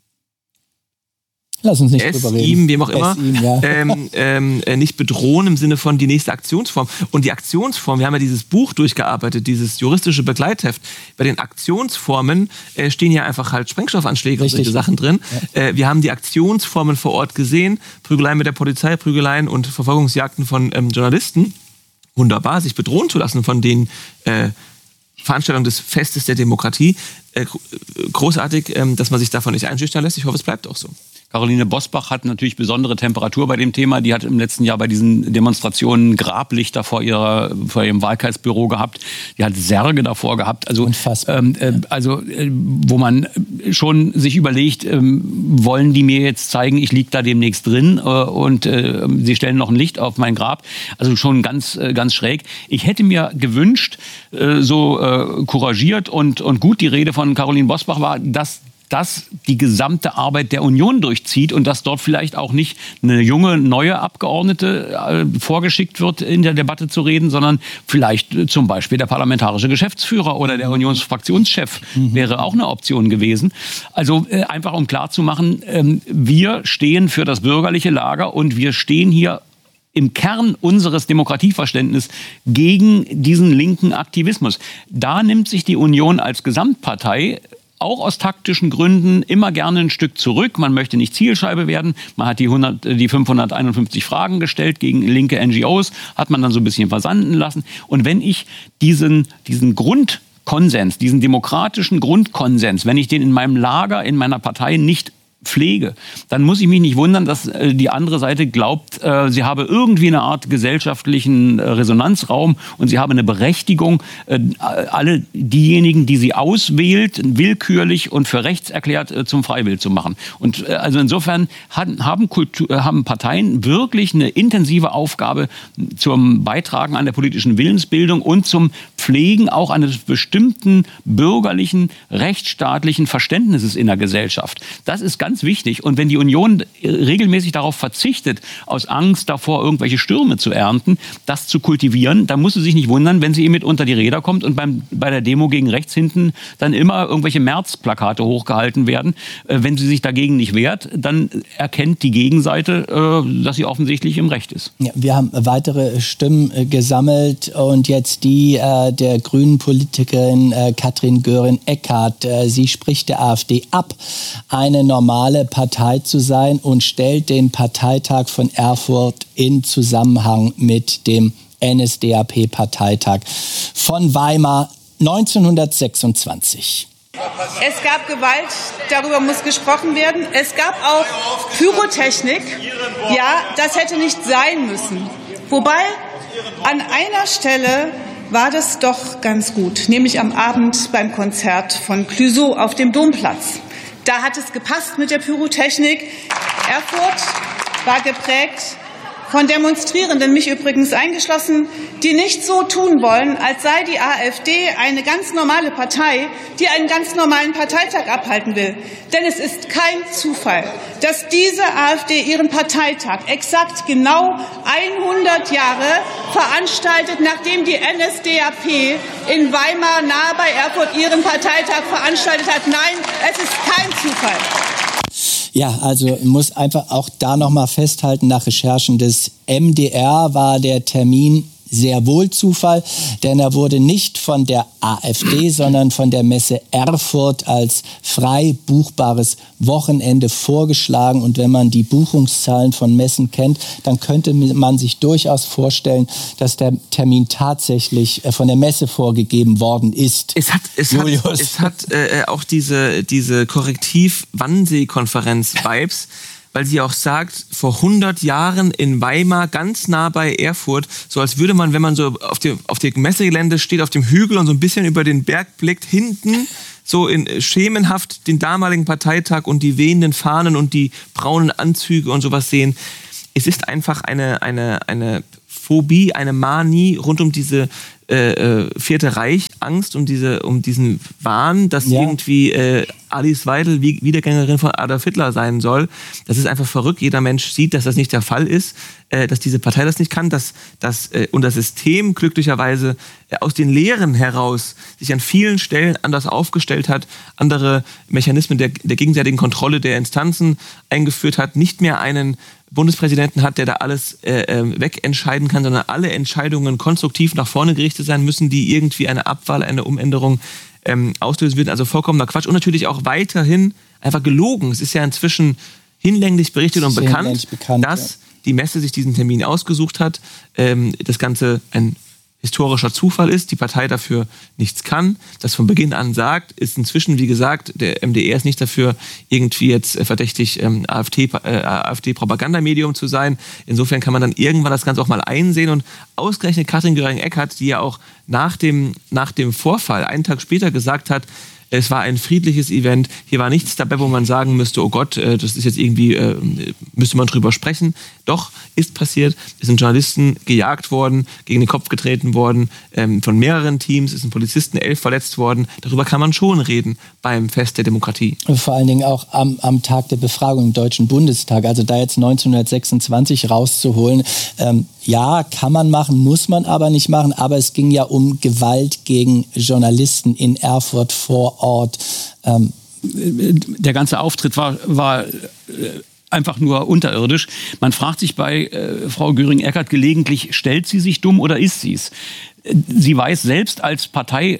Lass uns nicht
es,
drüber reden.
ihm, wem auch immer,
ihm, ja.
ähm, ähm, nicht bedrohen im Sinne von die nächste Aktionsform. Und die Aktionsform, wir haben ja dieses Buch durchgearbeitet, dieses juristische Begleitheft. Bei den Aktionsformen äh, stehen ja einfach halt Sprengstoffanschläge
Richtig.
und solche Sachen drin.
Ja.
Äh, wir haben die Aktionsformen vor Ort gesehen, Prügeleien mit der Polizei, Prügeleien und Verfolgungsjagden von ähm, Journalisten. Wunderbar, sich bedrohen zu lassen von den äh, Veranstaltungen des Festes der Demokratie. Äh, großartig, ähm, dass man sich davon nicht einschüchtern lässt. Ich hoffe, es bleibt auch so.
Caroline Bosbach hat natürlich besondere Temperatur bei dem Thema. Die hat im letzten Jahr bei diesen Demonstrationen Grablichter vor, ihrer, vor ihrem Wahlkreisbüro gehabt. Die hat Särge davor gehabt. Also,
Unfassbar.
Ähm, äh, also äh, wo man schon sich überlegt, ähm, wollen die mir jetzt zeigen, ich liege da demnächst drin äh, und äh, sie stellen noch ein Licht auf mein Grab. Also schon ganz, äh, ganz schräg. Ich hätte mir gewünscht, äh, so äh, couragiert und, und gut die Rede von Caroline Bosbach war, dass das die gesamte Arbeit der Union durchzieht und dass dort vielleicht auch nicht eine junge, neue Abgeordnete äh, vorgeschickt wird, in der Debatte zu reden, sondern vielleicht äh, zum Beispiel der parlamentarische Geschäftsführer oder der Unionsfraktionschef mhm. wäre auch eine Option gewesen. Also äh, einfach um klarzumachen, ähm, wir stehen für das bürgerliche Lager und wir stehen hier im Kern unseres Demokratieverständnisses gegen diesen linken Aktivismus. Da nimmt sich die Union als Gesamtpartei auch aus taktischen Gründen immer gerne ein Stück zurück. Man möchte nicht Zielscheibe werden. Man hat die, hundert, die fünfhunderteinundfünfzig Fragen gestellt gegen linke N G Os, hat man dann so ein bisschen versanden lassen. Und wenn ich diesen, diesen Grundkonsens, diesen demokratischen Grundkonsens, wenn ich den in meinem Lager, in meiner Partei nicht pflege, dann muss ich mich nicht wundern, dass äh, die andere Seite glaubt, äh, sie habe irgendwie eine Art gesellschaftlichen äh, Resonanzraum und sie habe eine Berechtigung, äh, alle diejenigen, die sie auswählt, willkürlich und für rechts erklärt, äh, zum Freiwild zu machen. Und äh, also insofern hat, haben, Kultur, äh, haben Parteien wirklich eine intensive Aufgabe zum Beitragen an der politischen Willensbildung und zum Pflegen auch eines bestimmten bürgerlichen, rechtsstaatlichen Verständnisses in der Gesellschaft. Das ist ganz Ganz wichtig. Und wenn die Union regelmäßig darauf verzichtet, aus Angst davor, irgendwelche Stürme zu ernten, das zu kultivieren, dann muss sie sich nicht wundern, wenn sie ihr mit unter die Räder kommt und beim, bei der Demo gegen rechts hinten dann immer irgendwelche März-Plakate hochgehalten werden. Wenn sie sich dagegen nicht wehrt, dann erkennt die Gegenseite, dass sie offensichtlich im Recht ist.
Ja, wir haben weitere Stimmen gesammelt und jetzt die äh, der grünen Politikerin äh, Katrin Göring-Eckardt. Äh, sie spricht der AfD ab, eine normale Partei zu sein und stellt den Parteitag von Erfurt in Zusammenhang mit dem N S D A P-Parteitag von Weimar neunzehnhundertsechsundzwanzig.
Es gab Gewalt, darüber muss gesprochen werden. Es gab auch Pyrotechnik. Ja, das hätte nicht sein müssen. Wobei, an einer Stelle war das doch ganz gut, nämlich am Abend beim Konzert von Clouseau auf dem Domplatz. Da hat es gepasst mit der Pyrotechnik. Erfurt war geprägt von Demonstrierenden, mich übrigens eingeschlossen, die nicht so tun wollen, als sei die AfD eine ganz normale Partei, die einen ganz normalen Parteitag abhalten will. Denn es ist kein Zufall, dass diese AfD ihren Parteitag exakt genau hundert Jahre veranstaltet, nachdem die N S D A P in Weimar nahe bei Erfurt ihren Parteitag veranstaltet hat. Nein, es ist kein Zufall.
Ja, also muss einfach auch da nochmal festhalten, nach Recherchen des M D R war der Termin sehr wohl Zufall, denn er wurde nicht von der AfD, sondern von der Messe Erfurt als frei buchbares Wochenende vorgeschlagen. Und wenn man die Buchungszahlen von Messen kennt, dann könnte man sich durchaus vorstellen, dass der Termin tatsächlich von der Messe vorgegeben worden ist.
Es hat, es hat, es hat äh, auch diese, diese Korrektiv-Wannsee-Konferenz-Vibes, weil sie auch sagt, vor hundert Jahren in Weimar, ganz nah bei Erfurt, so als würde man, wenn man so auf dem, auf dem Messegelände steht, auf dem Hügel und so ein bisschen über den Berg blickt, hinten so in schemenhaft den damaligen Parteitag und die wehenden Fahnen und die braunen Anzüge und sowas sehen. Es ist einfach eine, eine, eine Phobie, eine Manie rund um diese äh, Vierte Reich, Angst um, diese, um diesen Wahn, dass ja. irgendwie äh, Alice Weidel wie Wiedergängerin von Adolf Hitler sein soll. Das ist einfach verrückt. Jeder Mensch sieht, dass das nicht der Fall ist, äh, dass diese Partei das nicht kann, dass, dass äh, und das System glücklicherweise äh, aus den Lehren heraus sich an vielen Stellen anders aufgestellt hat, andere Mechanismen der, der gegenseitigen Kontrolle der Instanzen eingeführt hat, nicht mehr einen Bundespräsidenten hat, der da alles äh, wegentscheiden kann, sondern alle Entscheidungen konstruktiv nach vorne gerichtet sein müssen, die irgendwie eine Abwahl, eine Umänderung ähm, auslösen würden. Also vollkommener Quatsch. Und natürlich auch weiterhin einfach gelogen. Es ist ja inzwischen hinlänglich berichtet und bekannt, bekannt, dass ja. die Messe sich diesen Termin ausgesucht hat. Ähm, das Ganze ein historischer Zufall ist, die Partei dafür nichts kann, das von Beginn an sagt, ist inzwischen, wie gesagt, der M D R ist nicht dafür, irgendwie jetzt verdächtig ähm, AfD, äh, AfD-Propagandamedium zu sein. Insofern kann man dann irgendwann das Ganze auch mal einsehen und ausgerechnet Katrin Göring-Eckardt, die ja auch nach dem, nach dem Vorfall einen Tag später gesagt hat, es war ein friedliches Event. Hier war nichts dabei, wo man sagen müsste, oh Gott, das ist jetzt irgendwie, äh, müsste man drüber sprechen. Doch, ist passiert. Es sind Journalisten gejagt worden, gegen den Kopf getreten worden, ähm, von mehreren Teams. Es sind Polizisten, elf verletzt worden. Darüber kann man schon reden beim Fest der Demokratie.
Vor allen Dingen auch am, am Tag der Befragung im Deutschen Bundestag. Also da jetzt neunzehnhundertsechsundzwanzig rauszuholen, ähm, ja, kann man machen, muss man aber nicht machen. Aber es ging ja um Gewalt gegen Journalisten in Erfurt vor Ort. Ähm,
Der ganze Auftritt war, war einfach nur unterirdisch. Man fragt sich bei äh, Frau Göring-Eckardt gelegentlich, stellt sie sich dumm oder ist sie es? Sie weiß selbst als Partei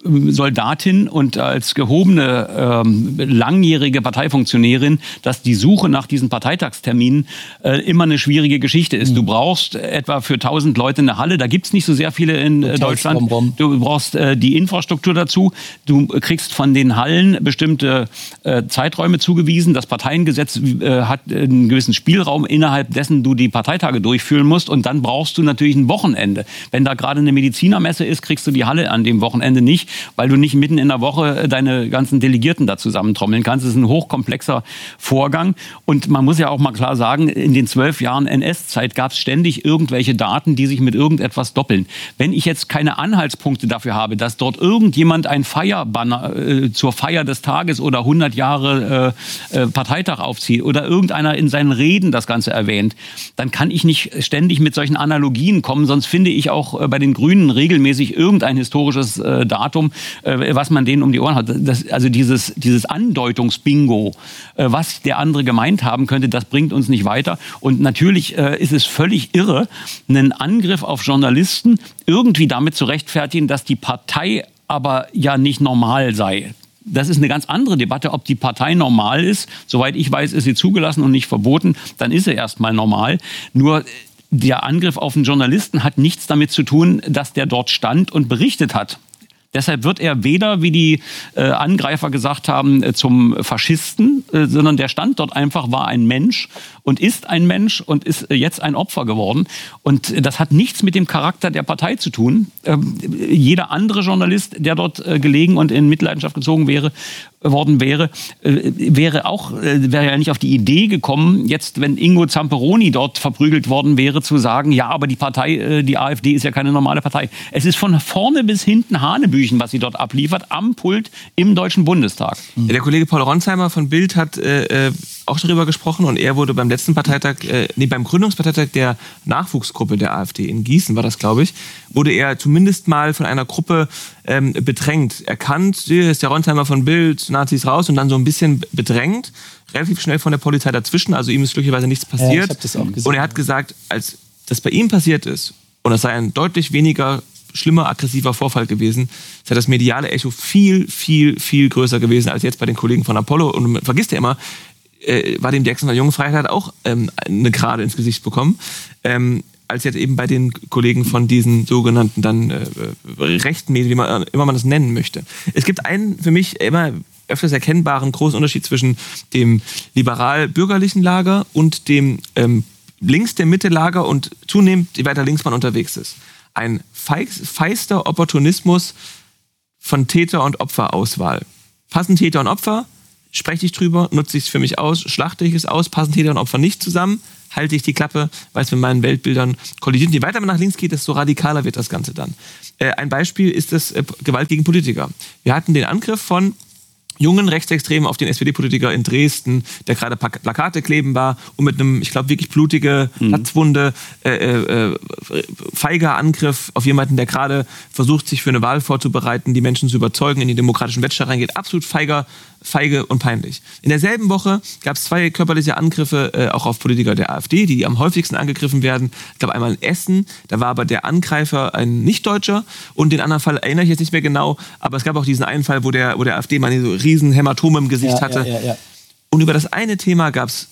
Soldatin und als gehobene, ähm, langjährige Parteifunktionärin, dass die Suche nach diesen Parteitagsterminen äh, immer eine schwierige Geschichte ist. Mhm. Du brauchst etwa für tausend Leute eine Halle, da gibt's nicht so sehr viele in äh, Deutschland. Rum, rum. Du brauchst äh, die Infrastruktur dazu. Du kriegst von den Hallen bestimmte äh, Zeiträume zugewiesen. Das Parteiengesetz äh, hat einen gewissen Spielraum, innerhalb dessen du die Parteitage durchführen musst. Und dann brauchst du natürlich ein Wochenende. Wenn da gerade eine Medizinermesse ist, kriegst du die Halle an dem Wochenende nicht, weil du nicht mitten in der Woche deine ganzen Delegierten da zusammentrommeln kannst. Das ist ein hochkomplexer Vorgang. Und man muss ja auch mal klar sagen, in den zwölf Jahren N S-Zeit gab es ständig irgendwelche Daten, die sich mit irgendetwas doppeln. Wenn ich jetzt keine Anhaltspunkte dafür habe, dass dort irgendjemand ein Feierbanner äh, zur Feier des Tages oder hundert Jahre äh, äh, Parteitag aufzieht oder irgendeiner in seinen Reden das Ganze erwähnt, dann kann ich nicht ständig mit solchen Analogien kommen. Sonst finde ich auch äh, bei den Grünen regelmäßig irgendein historisches äh, Datum, was man denen um die Ohren hat. Das, also dieses, dieses Andeutungsbingo, was der andere gemeint haben könnte, das bringt uns nicht weiter. Und natürlich äh, ist es völlig irre, einen Angriff auf Journalisten irgendwie damit zu rechtfertigen, dass die Partei aber ja nicht normal sei. Das ist eine ganz andere Debatte, ob die Partei normal ist. Soweit ich weiß, ist sie zugelassen und nicht verboten. Dann ist sie erstmal normal. Nur der Angriff auf einen Journalisten hat nichts damit zu tun, dass der dort stand und berichtet hat. Deshalb wird er weder, wie die äh, Angreifer gesagt haben, äh, zum Faschisten, äh, sondern der stand dort einfach, war ein Mensch und ist ein Mensch und ist äh, jetzt ein Opfer geworden. Und äh, das hat nichts mit dem Charakter der Partei zu tun. Ähm, jeder andere Journalist, der dort äh, gelegen und in Mitleidenschaft gezogen wäre, worden wäre, äh, wäre auch, äh, wäre ja nicht auf die Idee gekommen, jetzt, wenn Ingo Zamperoni dort verprügelt worden wäre, zu sagen, ja, aber die Partei, äh, die AfD ist ja keine normale Partei. Es ist von vorne bis hinten Hanebüchen, was sie dort abliefert, am Pult im Deutschen Bundestag.
Mhm. Der Kollege Paul Ronsheimer von Bild hat äh, auch darüber gesprochen und er wurde beim letzten Parteitag, äh, nee, beim Gründungsparteitag der Nachwuchsgruppe der AfD in Gießen war das, glaube ich, wurde er zumindest mal von einer Gruppe ähm, bedrängt, erkannt, hier ist der Ronsheimer von Bild, Nazis raus und dann so ein bisschen bedrängt, relativ schnell von der Polizei dazwischen, also ihm ist glücklicherweise nichts passiert. Ja, ich hab das auch gesehen. Und er hat gesagt, als das bei ihm passiert ist, und das sei ein deutlich weniger schlimmer, aggressiver Vorfall gewesen, sei das mediale Echo viel, viel, viel größer gewesen als jetzt bei den Kollegen von Apollo. Und man vergisst ja immer, äh, Vadim Dirksen von Junge Freiheit hat auch ähm, eine Gerade ins Gesicht bekommen, ähm, als jetzt eben bei den Kollegen von diesen sogenannten dann äh, rechten Medien, wie man immer man das nennen möchte. Es gibt einen für mich immer öfters erkennbaren großen Unterschied zwischen dem liberal-bürgerlichen Lager und dem ähm, links der Mitte Lager und zunehmend, je weiter links man unterwegs ist. Ein feister Opportunismus von Täter- und Opferauswahl. Passen Täter und Opfer, spreche ich drüber, nutze ich es für mich aus, schlachte ich es aus, passen Täter und Opfer nicht zusammen, halte ich die Klappe, weil es mit meinen Weltbildern kollidiert. Und je weiter man nach links geht, desto radikaler wird das Ganze dann. Äh, ein Beispiel ist das äh, Gewalt gegen Politiker. Wir hatten den Angriff von jungen Rechtsextremen auf den S P D-Politiker in Dresden, der gerade Plakate kleben war und mit einem, ich glaube, wirklich blutige Platzwunde, äh, äh, feiger Angriff auf jemanden, der gerade versucht, sich für eine Wahl vorzubereiten, die Menschen zu überzeugen, in den demokratischen Wettstreit reingeht. Absolut feiger, feige und peinlich. In derselben Woche gab es zwei körperliche Angriffe äh, auch auf Politiker der AfD, die am häufigsten angegriffen werden. Ich glaube einmal in Essen, da war aber der Angreifer ein Nicht-Deutscher und den anderen Fall erinnere ich jetzt nicht mehr genau, aber es gab auch diesen einen Fall, wo der, wo der AfD-Mann so riesen Hämatome im Gesicht ja, hatte. Ja, ja, ja. Und über das eine Thema gab es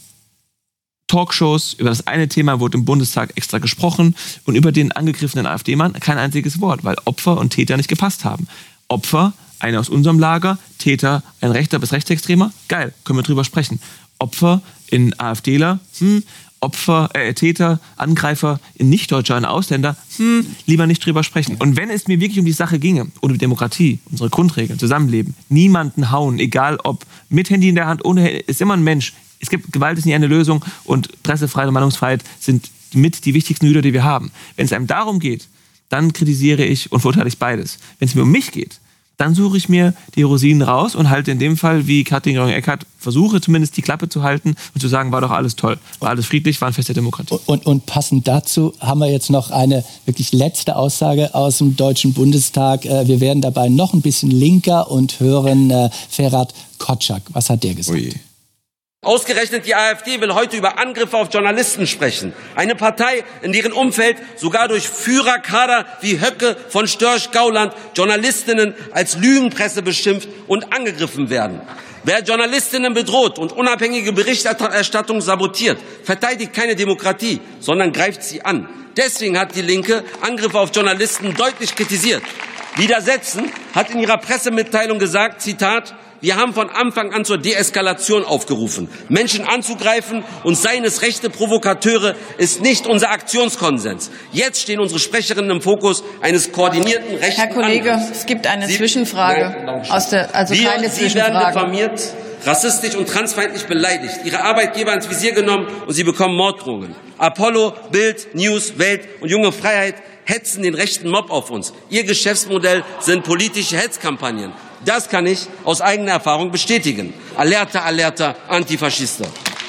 Talkshows, über das eine Thema wurde im Bundestag extra gesprochen und über den angegriffenen AfD-Mann kein einziges Wort, weil Opfer und Täter nicht gepasst haben. Opfer, einer aus unserem Lager, Täter, ein Rechter bis Rechtsextremer, geil, können wir drüber sprechen. Opfer in AfDler, hm, Opfer, äh, Täter, Angreifer in Nicht-Deutscher, in Ausländer, hm, lieber nicht drüber sprechen. Und wenn es mir wirklich um die Sache ginge, um die Demokratie, unsere Grundregeln, Zusammenleben, niemanden hauen, egal ob mit Handy in der Hand, ohne Handy, ist immer ein Mensch. Es gibt, Gewalt ist nie eine Lösung und Pressefreiheit und Meinungsfreiheit sind mit die wichtigsten Güter, die wir haben. Wenn es einem darum geht, dann kritisiere ich und verurteile ich beides. Wenn es mir um mich geht, dann suche ich mir die Rosinen raus und halte in dem Fall, wie Katrin Göring-Eckardt, versuche zumindest die Klappe zu halten und zu sagen, war doch alles toll, war alles friedlich, war ein Fest der Demokratie.
Und, und passend dazu haben wir jetzt noch eine wirklich letzte Aussage aus dem Deutschen Bundestag. Wir werden dabei noch ein bisschen linker und hören äh, Ferhat Kotschak. Was hat der gesagt? Ui.
Ausgerechnet die AfD will heute über Angriffe auf Journalisten sprechen. Eine Partei, in deren Umfeld sogar durch Führerkader wie Höcke von Störch-Gauland Journalistinnen als Lügenpresse beschimpft und angegriffen werden. Wer Journalistinnen bedroht und unabhängige Berichterstattung sabotiert, verteidigt keine Demokratie, sondern greift sie an. Deswegen hat die Linke Angriffe auf Journalisten deutlich kritisiert. Widersetzen hat in ihrer Pressemitteilung gesagt, Zitat, wir haben von Anfang an zur Deeskalation aufgerufen. Menschen anzugreifen und seien es rechte Provokateure ist nicht unser Aktionskonsens. Jetzt stehen unsere Sprecherinnen im Fokus eines koordinierten rechten
Herr Kollege,
Angriffs.
Es gibt eine
Sie,
Zwischenfrage.
Nein,
aus der, also
wir,
keine
Sie
Zwischenfrage.
werden diffamiert, rassistisch und transfeindlich beleidigt, Ihre Arbeitgeber ins Visier genommen und Sie bekommen Morddrohungen. Apollo, Bild, News, Welt und Junge Freiheit hetzen den rechten Mob auf uns. Ihr Geschäftsmodell sind politische Hetzkampagnen. Das kann ich aus eigener Erfahrung bestätigen. Alerta, alerta, Antifaschista.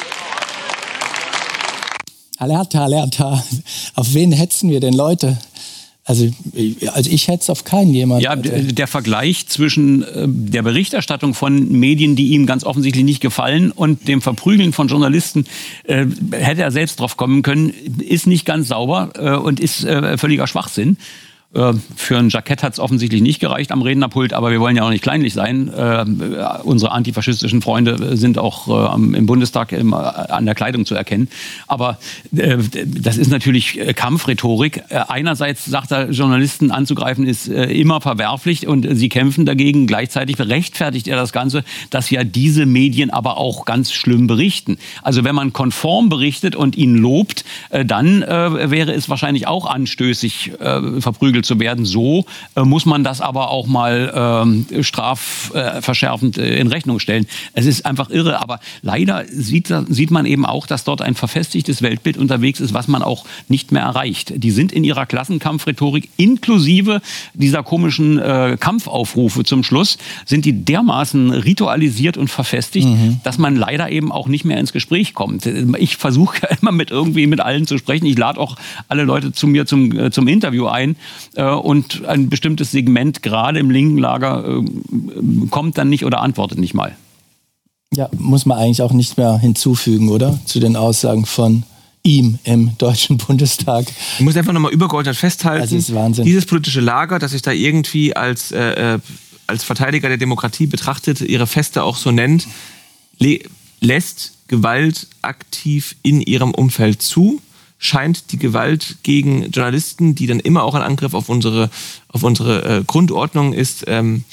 Alerta, alerta. Auf wen hetzen wir denn, Leute? Also, also ich hetze auf keinen jemanden.
Ja, der, der Vergleich zwischen äh, der Berichterstattung von Medien, die ihm ganz offensichtlich nicht gefallen, und dem Verprügeln von Journalisten, äh, hätte er selbst drauf kommen können, ist nicht ganz sauber äh, und ist äh, völliger Schwachsinn. Für ein Jackett hat es offensichtlich nicht gereicht am Rednerpult, aber wir wollen ja auch nicht kleinlich sein. Äh, unsere antifaschistischen Freunde sind auch äh, im Bundestag im, an der Kleidung zu erkennen. Aber äh, das ist natürlich Kampfrhetorik. Äh, einerseits sagt er, Journalisten anzugreifen ist äh, immer verwerflich und sie kämpfen dagegen. Gleichzeitig rechtfertigt er das Ganze, dass ja diese Medien aber auch ganz schlimm berichten. Also wenn man konform berichtet und ihn lobt, äh, dann äh, wäre es wahrscheinlich auch anstößig, äh, verprügelt zu werden. So äh, muss man das aber auch mal äh, strafverschärfend äh, in Rechnung stellen. Es ist einfach irre, aber leider sieht, sieht man eben auch, dass dort ein verfestigtes Weltbild unterwegs ist, was man auch nicht mehr erreicht. Die sind in ihrer Klassenkampfrhetorik inklusive dieser komischen äh, Kampfaufrufe zum Schluss, sind die dermaßen ritualisiert und verfestigt, mhm. dass man leider eben auch nicht mehr ins Gespräch kommt. Ich versuche immer mit irgendwie mit allen zu sprechen. Ich lade auch alle Leute zu mir zum, äh, zum Interview ein. Und ein bestimmtes Segment, gerade im linken Lager, kommt dann nicht oder antwortet nicht mal.
Ja, muss man eigentlich auch nicht mehr hinzufügen, oder? Zu den Aussagen von ihm im Deutschen Bundestag.
Ich muss einfach nochmal übergeordnet festhalten,
das ist Wahnsinn.
Dieses politische Lager, das sich da irgendwie als, äh, als Verteidiger der Demokratie betrachtet, ihre Feste auch so nennt, le- lässt Gewalt aktiv in ihrem Umfeld zu, scheint die Gewalt gegen Journalisten, die dann immer auch ein Angriff auf unsere, auf unsere äh, Grundordnung ist, ähm,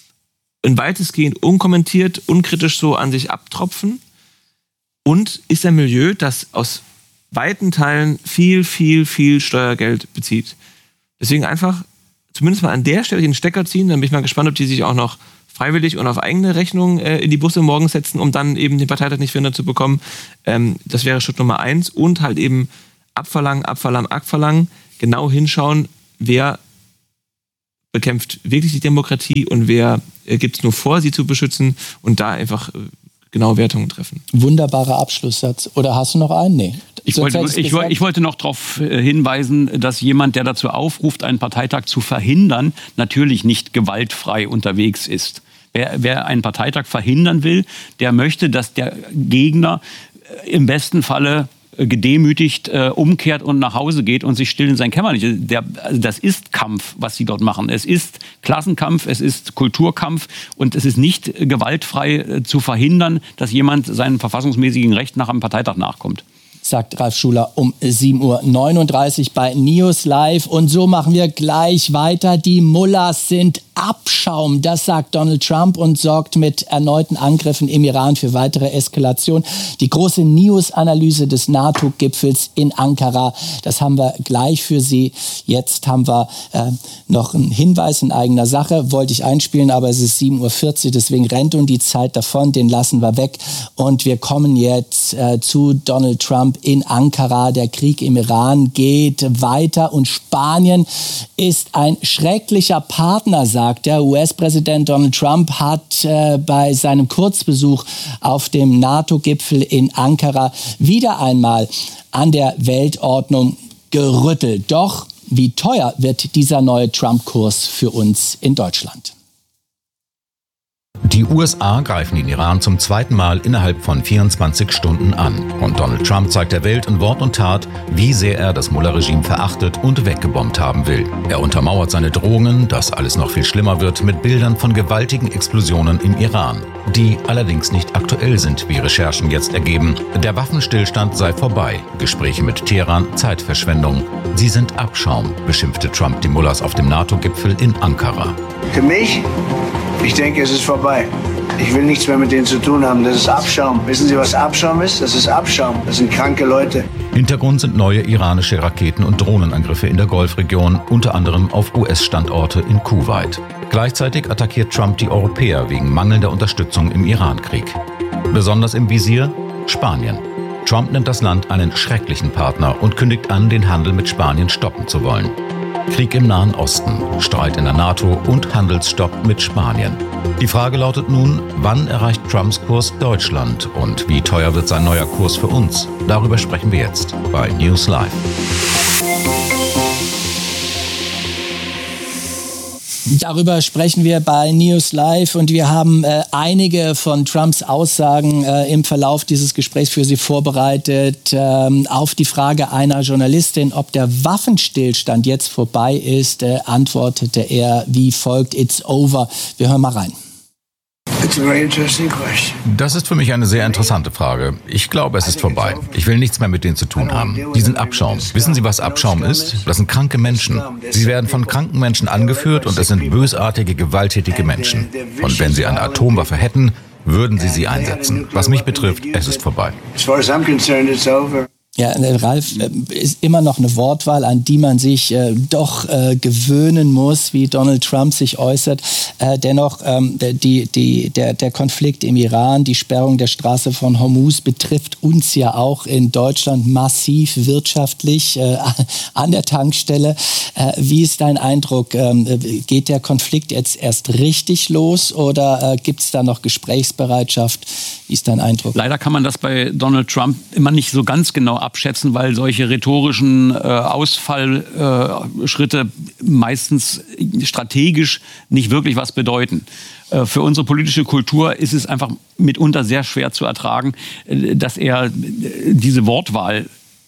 in weitestgehend unkommentiert, unkritisch so an sich abtropfen und ist ein Milieu, das aus weiten Teilen viel, viel, viel Steuergeld bezieht. Deswegen einfach zumindest mal an der Stelle den Stecker ziehen, dann bin ich mal gespannt, ob die sich auch noch freiwillig und auf eigene Rechnung äh, in die Busse morgens setzen, um dann eben den Parteitag nicht verhindert zu bekommen. Ähm, das wäre Schritt Nummer eins und halt eben abverlangen, abverlangen, abverlangen, genau hinschauen, wer bekämpft wirklich die Demokratie und wer äh, gibt es nur vor, sie zu beschützen und da einfach äh, genau Wertungen treffen.
Wunderbarer Abschlusssatz. Oder hast du noch einen? Nee.
Ich wollte, ich, ich wollte noch darauf hinweisen, dass jemand, der dazu aufruft, einen Parteitag zu verhindern, natürlich nicht gewaltfrei unterwegs ist. Wer, wer einen Parteitag verhindern will, der möchte, dass der Gegner im besten Falle gedemütigt äh, umkehrt und nach Hause geht und sich still in sein Kämmerchen. Der, also das ist Kampf, was sie dort machen. Es ist Klassenkampf, es ist Kulturkampf und es ist nicht gewaltfrei äh, zu verhindern, dass jemand seinem verfassungsmäßigen Recht nach einem Parteitag nachkommt.
Sagt Ralf Schuler um sieben Uhr neununddreißig bei News Live. Und so machen wir gleich weiter. Die Mullahs sind Abschaum, das sagt Donald Trump und sorgt mit erneuten Angriffen im Iran für weitere Eskalation. Die große News-Analyse des NATO-Gipfels in Ankara, das haben wir gleich für Sie. Jetzt haben wir äh, noch einen Hinweis in eigener Sache, wollte ich einspielen, aber es ist sieben Uhr vierzig, deswegen rennt uns die Zeit davon, den lassen wir weg. Und wir kommen jetzt äh, zu Donald Trump in Ankara. Der Krieg im Iran geht weiter und Spanien ist ein schrecklicher Partner, sagt der U S-Präsident Donald Trump hat äh, bei seinem Kurzbesuch auf dem NATO-Gipfel in Ankara wieder einmal an der Weltordnung gerüttelt. Doch wie teuer wird dieser neue Trump-Kurs für uns in Deutschland?
Die U S A greifen den Iran zum zweiten Mal innerhalb von vierundzwanzig Stunden an. Und Donald Trump zeigt der Welt in Wort und Tat, wie sehr er das Mullah-Regime verachtet und weggebombt haben will. Er untermauert seine Drohungen, dass alles noch viel schlimmer wird, mit Bildern von gewaltigen Explosionen im Iran, die allerdings nicht aktuell sind, wie Recherchen jetzt ergeben. Der Waffenstillstand sei vorbei. Gespräche mit Teheran, Zeitverschwendung. Sie sind Abschaum, beschimpfte Trump die Mullahs auf dem NATO-Gipfel in Ankara.
Für mich? Ich denke, es ist vorbei. Ich will nichts mehr mit denen zu tun haben. Das ist Abschaum. Wissen Sie, was Abschaum ist? Das ist Abschaum. Das sind kranke Leute.
Hintergrund sind neue iranische Raketen- und Drohnenangriffe in der Golfregion, unter anderem auf U S-Standorte in Kuwait. Gleichzeitig attackiert Trump die Europäer wegen mangelnder Unterstützung im Iran-Krieg. Besonders im Visier Spanien. Trump nennt das Land einen schrecklichen Partner und kündigt an, den Handel mit Spanien stoppen zu wollen. Krieg im Nahen Osten, Streit in der NATO und Handelsstopp mit Spanien. Die Frage lautet nun, wann erreicht Trumps Kurs Deutschland und wie teuer wird sein neuer Kurs für uns? Darüber sprechen wir jetzt bei News Live.
Darüber sprechen wir bei News Live und wir haben äh, einige von Trumps Aussagen äh, im Verlauf dieses Gesprächs für Sie vorbereitet. Ähm, auf die Frage einer Journalistin, ob der Waffenstillstand jetzt vorbei ist, äh, antwortete er wie folgt: It's over. Wir hören mal rein.
Das ist für mich eine sehr interessante Frage. Ich glaube, es ist vorbei. Ich will nichts mehr mit denen zu tun haben. Die sind Abschaum. Wissen Sie, was Abschaum ist? Das sind kranke Menschen. Sie werden von kranken Menschen angeführt und es sind bösartige, gewalttätige Menschen. Und wenn sie eine Atomwaffe hätten, würden sie sie einsetzen. Was mich betrifft, es ist vorbei.
Ja, Ralf, äh, ist immer noch eine Wortwahl, an die man sich äh, doch äh, gewöhnen muss, wie Donald Trump sich äußert. Äh, dennoch, ähm, die, die, der, der Konflikt im Iran, die Sperrung der Straße von Hormuz betrifft uns ja auch in Deutschland massiv wirtschaftlich äh, an der Tankstelle. Äh, wie ist dein Eindruck? Ähm, geht der Konflikt jetzt erst richtig los oder äh, gibt es da noch Gesprächsbereitschaft? Wie ist dein Eindruck?
Leider kann man das bei Donald Trump immer nicht so ganz genau abschätzen, weil solche rhetorischen äh, Ausfallschritte äh, meistens strategisch nicht wirklich was bedeuten. Äh, für unsere politische Kultur ist es einfach mitunter sehr schwer zu ertragen, äh, dass er äh, diese Wortwahl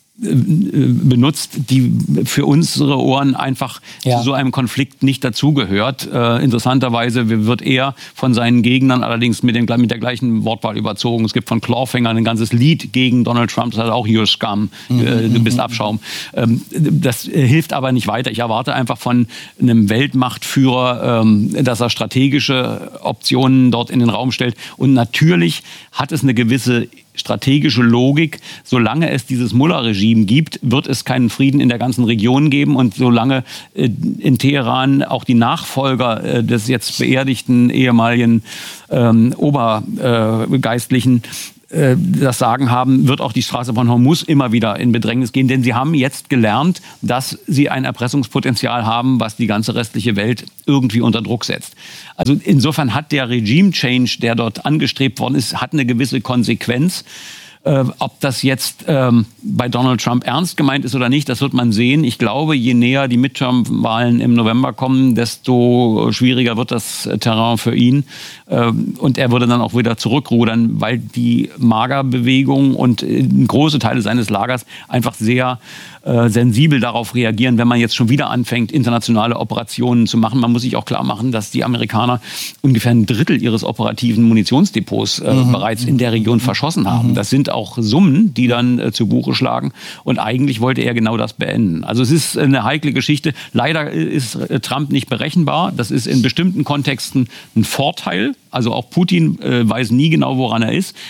benutzt, die für unsere Ohren einfach ja. zu so einem Konflikt nicht dazugehört. Äh, interessanterweise wird er von seinen Gegnern allerdings mit, den, mit der gleichen Wortwahl überzogen. Es gibt von Clawfinger ein ganzes Lied gegen Donald Trump, das heißt auch You're Scum, mhm. äh, du bist Abschaum. Ähm, das hilft aber nicht weiter. Ich erwarte einfach von einem Weltmachtführer, ähm, dass er strategische Optionen dort in den Raum stellt. Und natürlich hat es eine gewisse strategische Logik. Solange es dieses Mullah-Regime gibt, wird es keinen Frieden in der ganzen Region geben. Und solange äh, in Teheran auch die Nachfolger äh, des jetzt beerdigten ehemaligen ähm, Obergeistlichen äh, das Sagen haben, wird auch die Straße von Hormuz immer wieder in Bedrängnis gehen. Denn sie haben jetzt gelernt, dass sie ein Erpressungspotenzial haben, was die ganze restliche Welt irgendwie unter Druck setzt. Also insofern hat der Regime-Change, der dort angestrebt worden ist, hat eine gewisse Konsequenz. Äh, ob das jetzt ähm, bei Donald Trump ernst gemeint ist oder nicht, das wird man sehen. Ich glaube, je näher die Midterm-Wahlen im November kommen, desto schwieriger wird das Terrain für ihn. Äh, und er würde dann auch wieder zurückrudern, weil die Magerbewegung und äh, große Teile seines Lagers einfach sehr äh, sensibel darauf reagieren, wenn man jetzt schon wieder anfängt, internationale Operationen zu machen. Man muss sich auch klar machen, dass die Amerikaner ungefähr ein Drittel ihres operativen Munitionsdepots äh, mhm. bereits in der Region verschossen haben. Mhm. Das sind auch Summen, die dann äh, zu Buche schlagen. Und eigentlich wollte er genau das beenden. Also es ist eine heikle Geschichte. Leider ist äh, Trump nicht berechenbar. Das ist in bestimmten Kontexten ein Vorteil. Also auch Putin äh, weiß nie genau, woran er ist.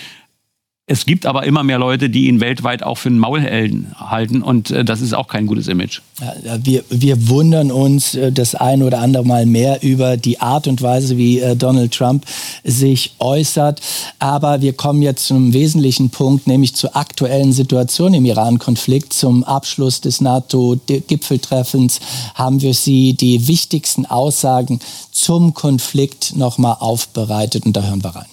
Es gibt aber immer mehr Leute, die ihn weltweit auch für einen Maulhelden halten. Und äh, das ist auch kein gutes Image.
Ja, wir, wir wundern uns äh, das ein oder andere Mal mehr über die Art und Weise, wie äh, Donald Trump sich äußert. Aber wir kommen jetzt zum wesentlichen Punkt, nämlich zur aktuellen Situation im Iran-Konflikt. Zum Abschluss des NATO-Gipfeltreffens haben wir Sie die wichtigsten Aussagen zum Konflikt nochmal aufbereitet. Und da hören wir rein.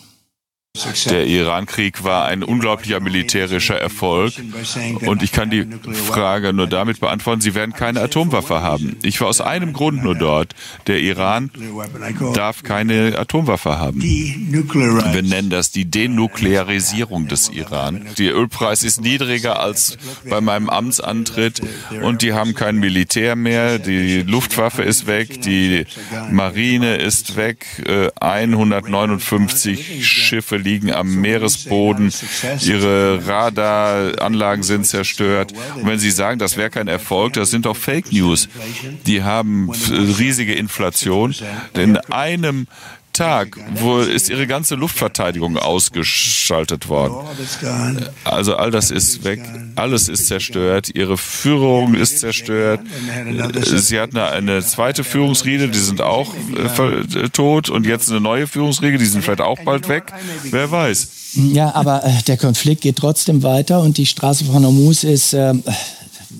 Der Iran-Krieg war ein unglaublicher militärischer Erfolg und ich kann die Frage nur damit beantworten, sie werden keine Atomwaffe haben. Ich war aus einem Grund nur dort. Der Iran darf keine Atomwaffe haben. Wir nennen das die Denuklearisierung des Iran. Der Ölpreis ist niedriger als bei meinem Amtsantritt und die haben kein Militär mehr. Die Luftwaffe ist weg, die Marine ist weg, hundertneunundfünfzig Schiffe liegen am Meeresboden, ihre Radaranlagen sind zerstört. Und wenn Sie sagen, das wäre kein Erfolg, das sind doch Fake News. Die haben riesige Inflation. In einem Tag, wo ist ihre ganze Luftverteidigung ausgeschaltet worden. Also all das ist weg, alles ist zerstört, ihre Führung ist zerstört. Sie hatten eine zweite Führungsriege, die sind auch äh, tot und jetzt eine neue Führungsriege, die sind vielleicht auch bald weg, wer weiß.
Ja, aber äh, der Konflikt geht trotzdem weiter und die Straße von Hormuz ist äh,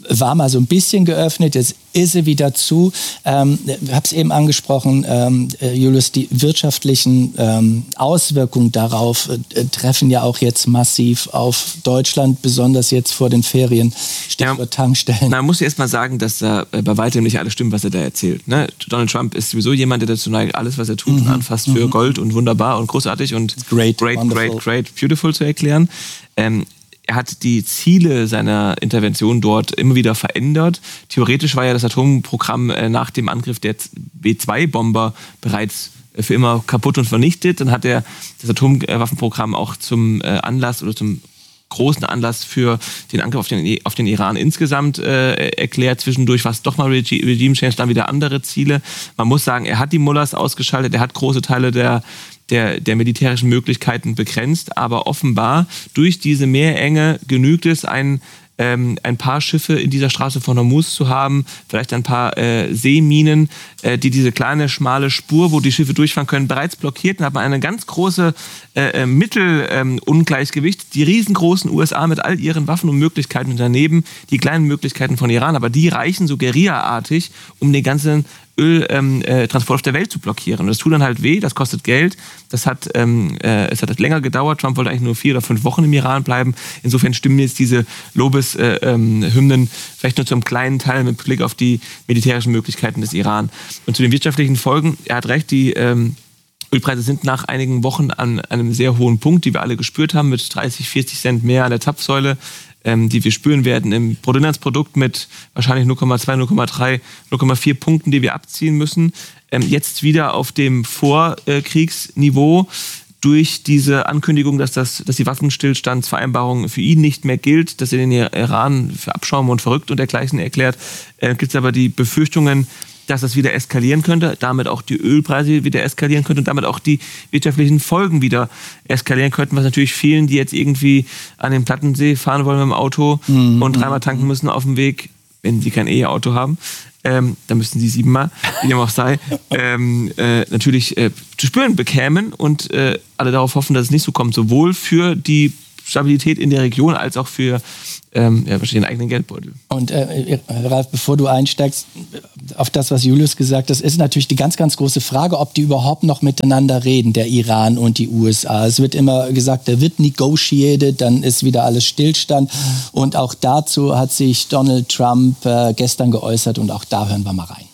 war mal so ein bisschen geöffnet, jetzt ist sie wieder zu. Ähm, ich habe es eben angesprochen, ähm, Julius, die wirtschaftlichen ähm, Auswirkungen darauf äh, treffen ja auch jetzt massiv auf Deutschland, besonders jetzt vor den Ferien. Stichwort ja, Tankstellen.
Man muss erst mal sagen, dass da äh, bei weitem nicht alles stimmt, was er da erzählt. Ne? Donald Trump ist sowieso jemand, der dazu neigt, alles, was er tut, mhm. und anfasst für mhm. Gold und wunderbar und großartig und great, great, great, great, beautiful zu erklären. Ähm, Er hat die Ziele seiner Intervention dort immer wieder verändert. Theoretisch war ja das Atomprogramm nach dem Angriff der B zwei Bomber bereits für immer kaputt und vernichtet. Dann hat er das Atomwaffenprogramm auch zum Anlass oder zum großen Anlass für den Angriff auf den, auf den Iran insgesamt äh, erklärt. Zwischendurch war es doch mal Regi- Regime Change, dann wieder andere Ziele. Man muss sagen, er hat die Mullahs ausgeschaltet, er hat große Teile der Der, der militärischen Möglichkeiten begrenzt, aber offenbar durch diese Meerenge genügt es, ein, ähm, ein paar Schiffe in dieser Straße von Hormuz zu haben, vielleicht ein paar äh, Seeminen, äh, die diese kleine, schmale Spur, wo die Schiffe durchfahren können, bereits blockiert. Dann hat man eine ganz große äh, Mittelungleichgewicht, ähm, die riesengroßen U S A mit all ihren Waffen und Möglichkeiten und daneben die kleinen Möglichkeiten von Iran, aber die reichen so guerillaartig, um den ganzen Öltransport ähm, äh, auf der Welt zu blockieren. Und das tut dann halt weh, das kostet Geld, das hat, ähm, äh, es hat länger gedauert, Trump wollte eigentlich nur vier oder fünf Wochen im Iran bleiben. Insofern stimmen jetzt diese Lobeshymnen äh, ähm, vielleicht nur zum kleinen Teil mit Blick auf die militärischen Möglichkeiten des Iran. Und zu den wirtschaftlichen Folgen, er hat recht, die ähm, Ölpreise sind nach einigen Wochen an einem sehr hohen Punkt, die wir alle gespürt haben, mit dreißig, vierzig Cent mehr an der Zapfsäule, ähm, die wir spüren werden im Bruttoinlandsprodukt mit wahrscheinlich null Komma zwei, null Komma drei, null Komma vier Punkten, die wir abziehen müssen. Ähm, jetzt wieder auf dem Vorkriegsniveau durch diese Ankündigung, dass, das, dass die Waffenstillstandsvereinbarung für ihn nicht mehr gilt, dass er den Iran für Abschaum und verrückt und dergleichen erklärt, äh, gibt es aber die Befürchtungen, dass das wieder eskalieren könnte, damit auch die Ölpreise wieder eskalieren könnten und damit auch die wirtschaftlichen Folgen wieder eskalieren könnten, was natürlich vielen, die jetzt irgendwie an den Plattensee fahren wollen mit dem Auto mhm. und dreimal tanken müssen auf dem Weg, wenn sie kein E-Auto haben, ähm, dann müssten sie siebenmal, wie dem auch sei, ähm, äh, natürlich äh, zu spüren bekämen und äh, alle darauf hoffen, dass es nicht so kommt, sowohl für die Stabilität in der Region als auch für ähm, ja, den eigenen Geldbeutel.
Und äh, Ralf, bevor du einsteigst auf das, was Julius gesagt hat, ist natürlich die ganz, ganz große Frage, ob die überhaupt noch miteinander reden, der Iran und die U S A. Es wird immer gesagt, da wird negotiated, dann ist wieder alles Stillstand. Und auch dazu hat sich Donald Trump äh, gestern geäußert und auch da hören wir mal rein.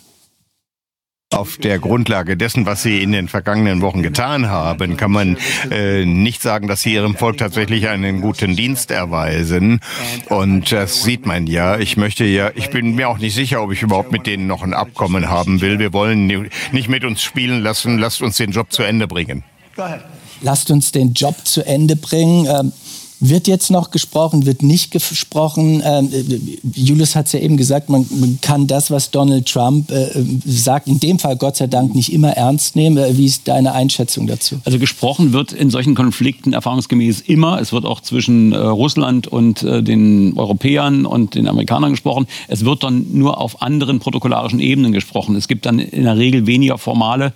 Auf der Grundlage dessen, was Sie in den vergangenen Wochen getan haben, kann man äh, nicht sagen, dass Sie Ihrem Volk tatsächlich einen guten Dienst erweisen. Und das sieht man ja. Ich möchte ja, ich bin mir auch nicht sicher, ob ich überhaupt mit denen noch ein Abkommen haben will. Wir wollen nicht mit uns spielen lassen. Lasst uns den Job zu Ende bringen.
Lasst uns den Job zu Ende bringen. Ähm Wird jetzt noch gesprochen, wird nicht gesprochen? Ähm, Julius hat es ja eben gesagt, man, man kann das, was Donald Trump äh, sagt, in dem Fall Gott sei Dank nicht immer ernst nehmen. Äh, wie ist deine Einschätzung dazu?
Also gesprochen wird in solchen Konflikten erfahrungsgemäß immer. Es wird auch zwischen äh, Russland und äh, den Europäern und den Amerikanern gesprochen. Es wird dann nur auf anderen protokollarischen Ebenen gesprochen. Es gibt dann in der Regel weniger formale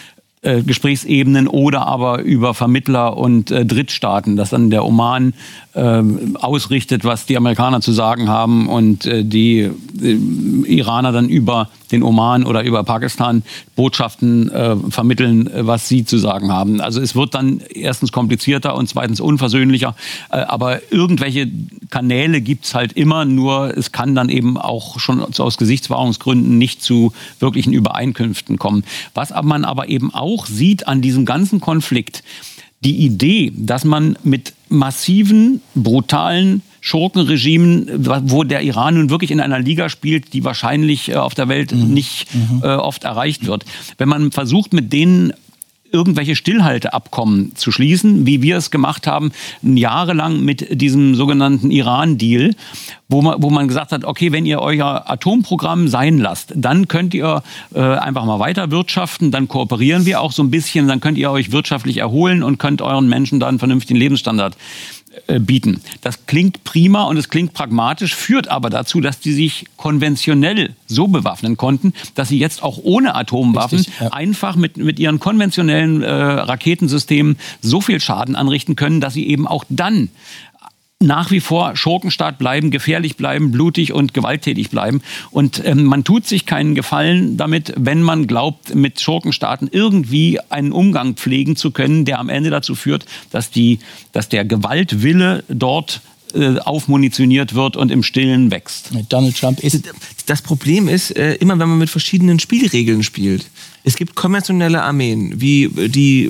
Äh, Gesprächsebenen oder aber über Vermittler und äh, Drittstaaten, dass dann der Oman äh, ausrichtet, was die Amerikaner zu sagen haben und äh, die äh, Iraner dann über den Oman oder über Pakistan Botschaften äh, vermitteln, äh, was sie zu sagen haben. Also es wird dann erstens komplizierter und zweitens unversöhnlicher, äh, aber irgendwelche Kanäle gibt's halt immer, nur es kann dann eben auch schon aus Gesichtswahrungsgründen nicht zu wirklichen Übereinkünften kommen. Was man aber eben auch sieht an diesem ganzen Konflikt, die Idee, dass man mit massiven, brutalen Schurkenregimen, wo der Iran nun wirklich in einer Liga spielt, die wahrscheinlich äh, auf der Welt mhm. nicht äh, oft erreicht wird. Wenn man versucht, mit denen irgendwelche Stillhalteabkommen zu schließen, wie wir es gemacht haben, jahrelang mit diesem sogenannten Iran-Deal, wo man, wo man gesagt hat, okay, wenn ihr euer Atomprogramm sein lasst, dann könnt ihr äh, einfach mal weiter wirtschaften, dann kooperieren wir auch so ein bisschen, dann könnt ihr euch wirtschaftlich erholen und könnt euren Menschen da einen vernünftigen Lebensstandard bieten. Das klingt prima und es klingt pragmatisch, führt aber dazu, dass die sich konventionell so bewaffnen konnten, dass sie jetzt auch ohne Atomwaffen Richtig, ja. einfach mit, mit ihren konventionellen äh, Raketensystemen so viel Schaden anrichten können, dass sie eben auch dann nach wie vor Schurkenstaat bleiben, gefährlich bleiben, blutig und gewalttätig bleiben. Und ähm, man tut sich keinen Gefallen damit, wenn man glaubt, mit Schurkenstaaten irgendwie einen Umgang pflegen zu können, der am Ende dazu führt, dass, die, dass der Gewaltwille dort äh, aufmunitioniert wird und im Stillen wächst.
Donald Trump ist...
Das Problem ist, äh, immer wenn man mit verschiedenen Spielregeln spielt. Es gibt konventionelle Armeen, wie die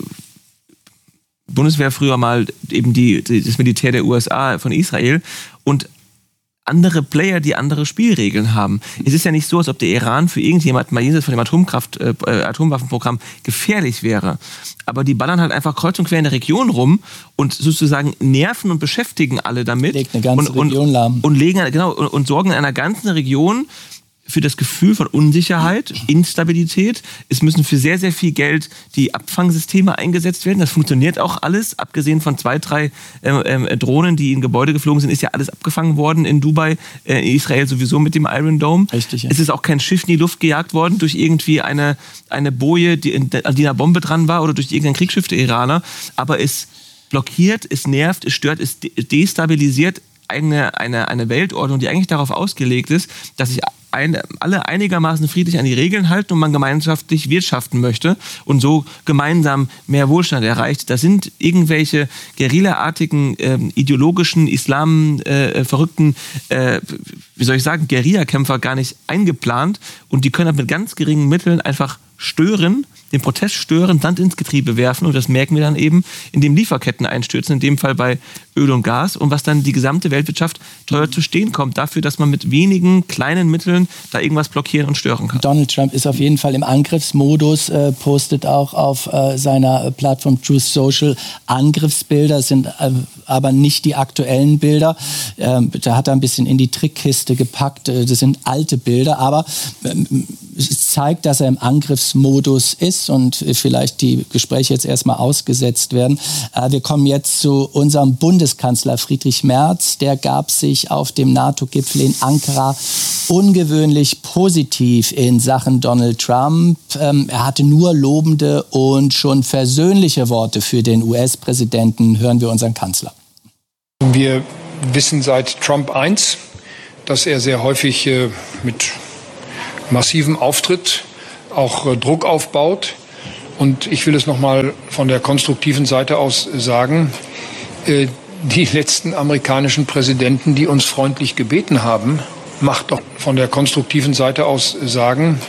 Bundeswehr früher mal eben die, die, das Militär der U S A von Israel und andere Player, die andere Spielregeln haben. Es ist ja nicht so, als ob der Iran für irgendjemand mal jenseits von dem Atomkraft, äh, Atomwaffenprogramm gefährlich wäre. Aber die ballern halt einfach kreuz und quer in der Region rum und sozusagen nerven und beschäftigen alle damit.
Legt eine ganze
und,
Region
und,
lahm.
Und, legen, genau, und, und sorgen in einer ganzen Region für das Gefühl von Unsicherheit, Instabilität. Es müssen für sehr, sehr viel Geld die Abfangsysteme eingesetzt werden. Das funktioniert auch alles. Abgesehen von zwei, drei ähm, äh, Drohnen, die in Gebäude geflogen sind, ist ja alles abgefangen worden in Dubai, äh, in Israel sowieso mit dem Iron Dome.
Richtig, ja.
Es ist auch kein Schiff in die Luft gejagt worden durch irgendwie eine, eine Boje, die, in, an die eine Bombe dran war oder durch irgendein Kriegsschiff der Iraner. Aber es blockiert, es nervt, es stört, es destabilisiert eine, eine, eine Weltordnung, die eigentlich darauf ausgelegt ist, dass sich ein, alle einigermaßen friedlich an die Regeln halten und man gemeinschaftlich wirtschaften möchte und so gemeinsam mehr Wohlstand erreicht. Da sind irgendwelche guerillaartigen, äh, ideologischen, Islam äh, verrückten, äh, wie soll ich sagen, Guerillakämpfer gar nicht eingeplant und die können halt mit ganz geringen Mitteln einfach stören, den Protest stören, Sand ins Getriebe werfen und das merken wir dann eben, indem Lieferketten einstürzen, in dem Fall bei Öl und Gas und was dann die gesamte Weltwirtschaft teuer zu stehen kommt, dafür, dass man mit wenigen kleinen Mitteln da irgendwas blockieren und stören kann.
Donald Trump ist auf jeden Fall im Angriffsmodus, äh, postet auch auf äh, seiner Plattform Truth Social Angriffsbilder, sind äh, aber nicht die aktuellen Bilder. Äh, da hat er ein bisschen in die Trickkiste gepackt, äh, das sind alte Bilder, aber äh, es zeigt, dass er im Angriffsmodus ist und vielleicht die Gespräche jetzt erstmal ausgesetzt werden. Wir kommen jetzt zu unserem Bundeskanzler Friedrich Merz. Der gab sich auf dem NATO-Gipfel in Ankara ungewöhnlich positiv in Sachen Donald Trump. Er hatte nur lobende und schon versöhnliche Worte für den U S-Präsidenten. Hören wir unseren Kanzler.
Wir wissen seit Trump eins, dass er sehr häufig äh, mit massivem Auftritt auch äh, Druck aufbaut. Und ich will es noch mal von der konstruktiven Seite aus sagen, äh, die letzten amerikanischen Präsidenten, die uns freundlich gebeten haben, macht doch von der konstruktiven Seite aus sagen,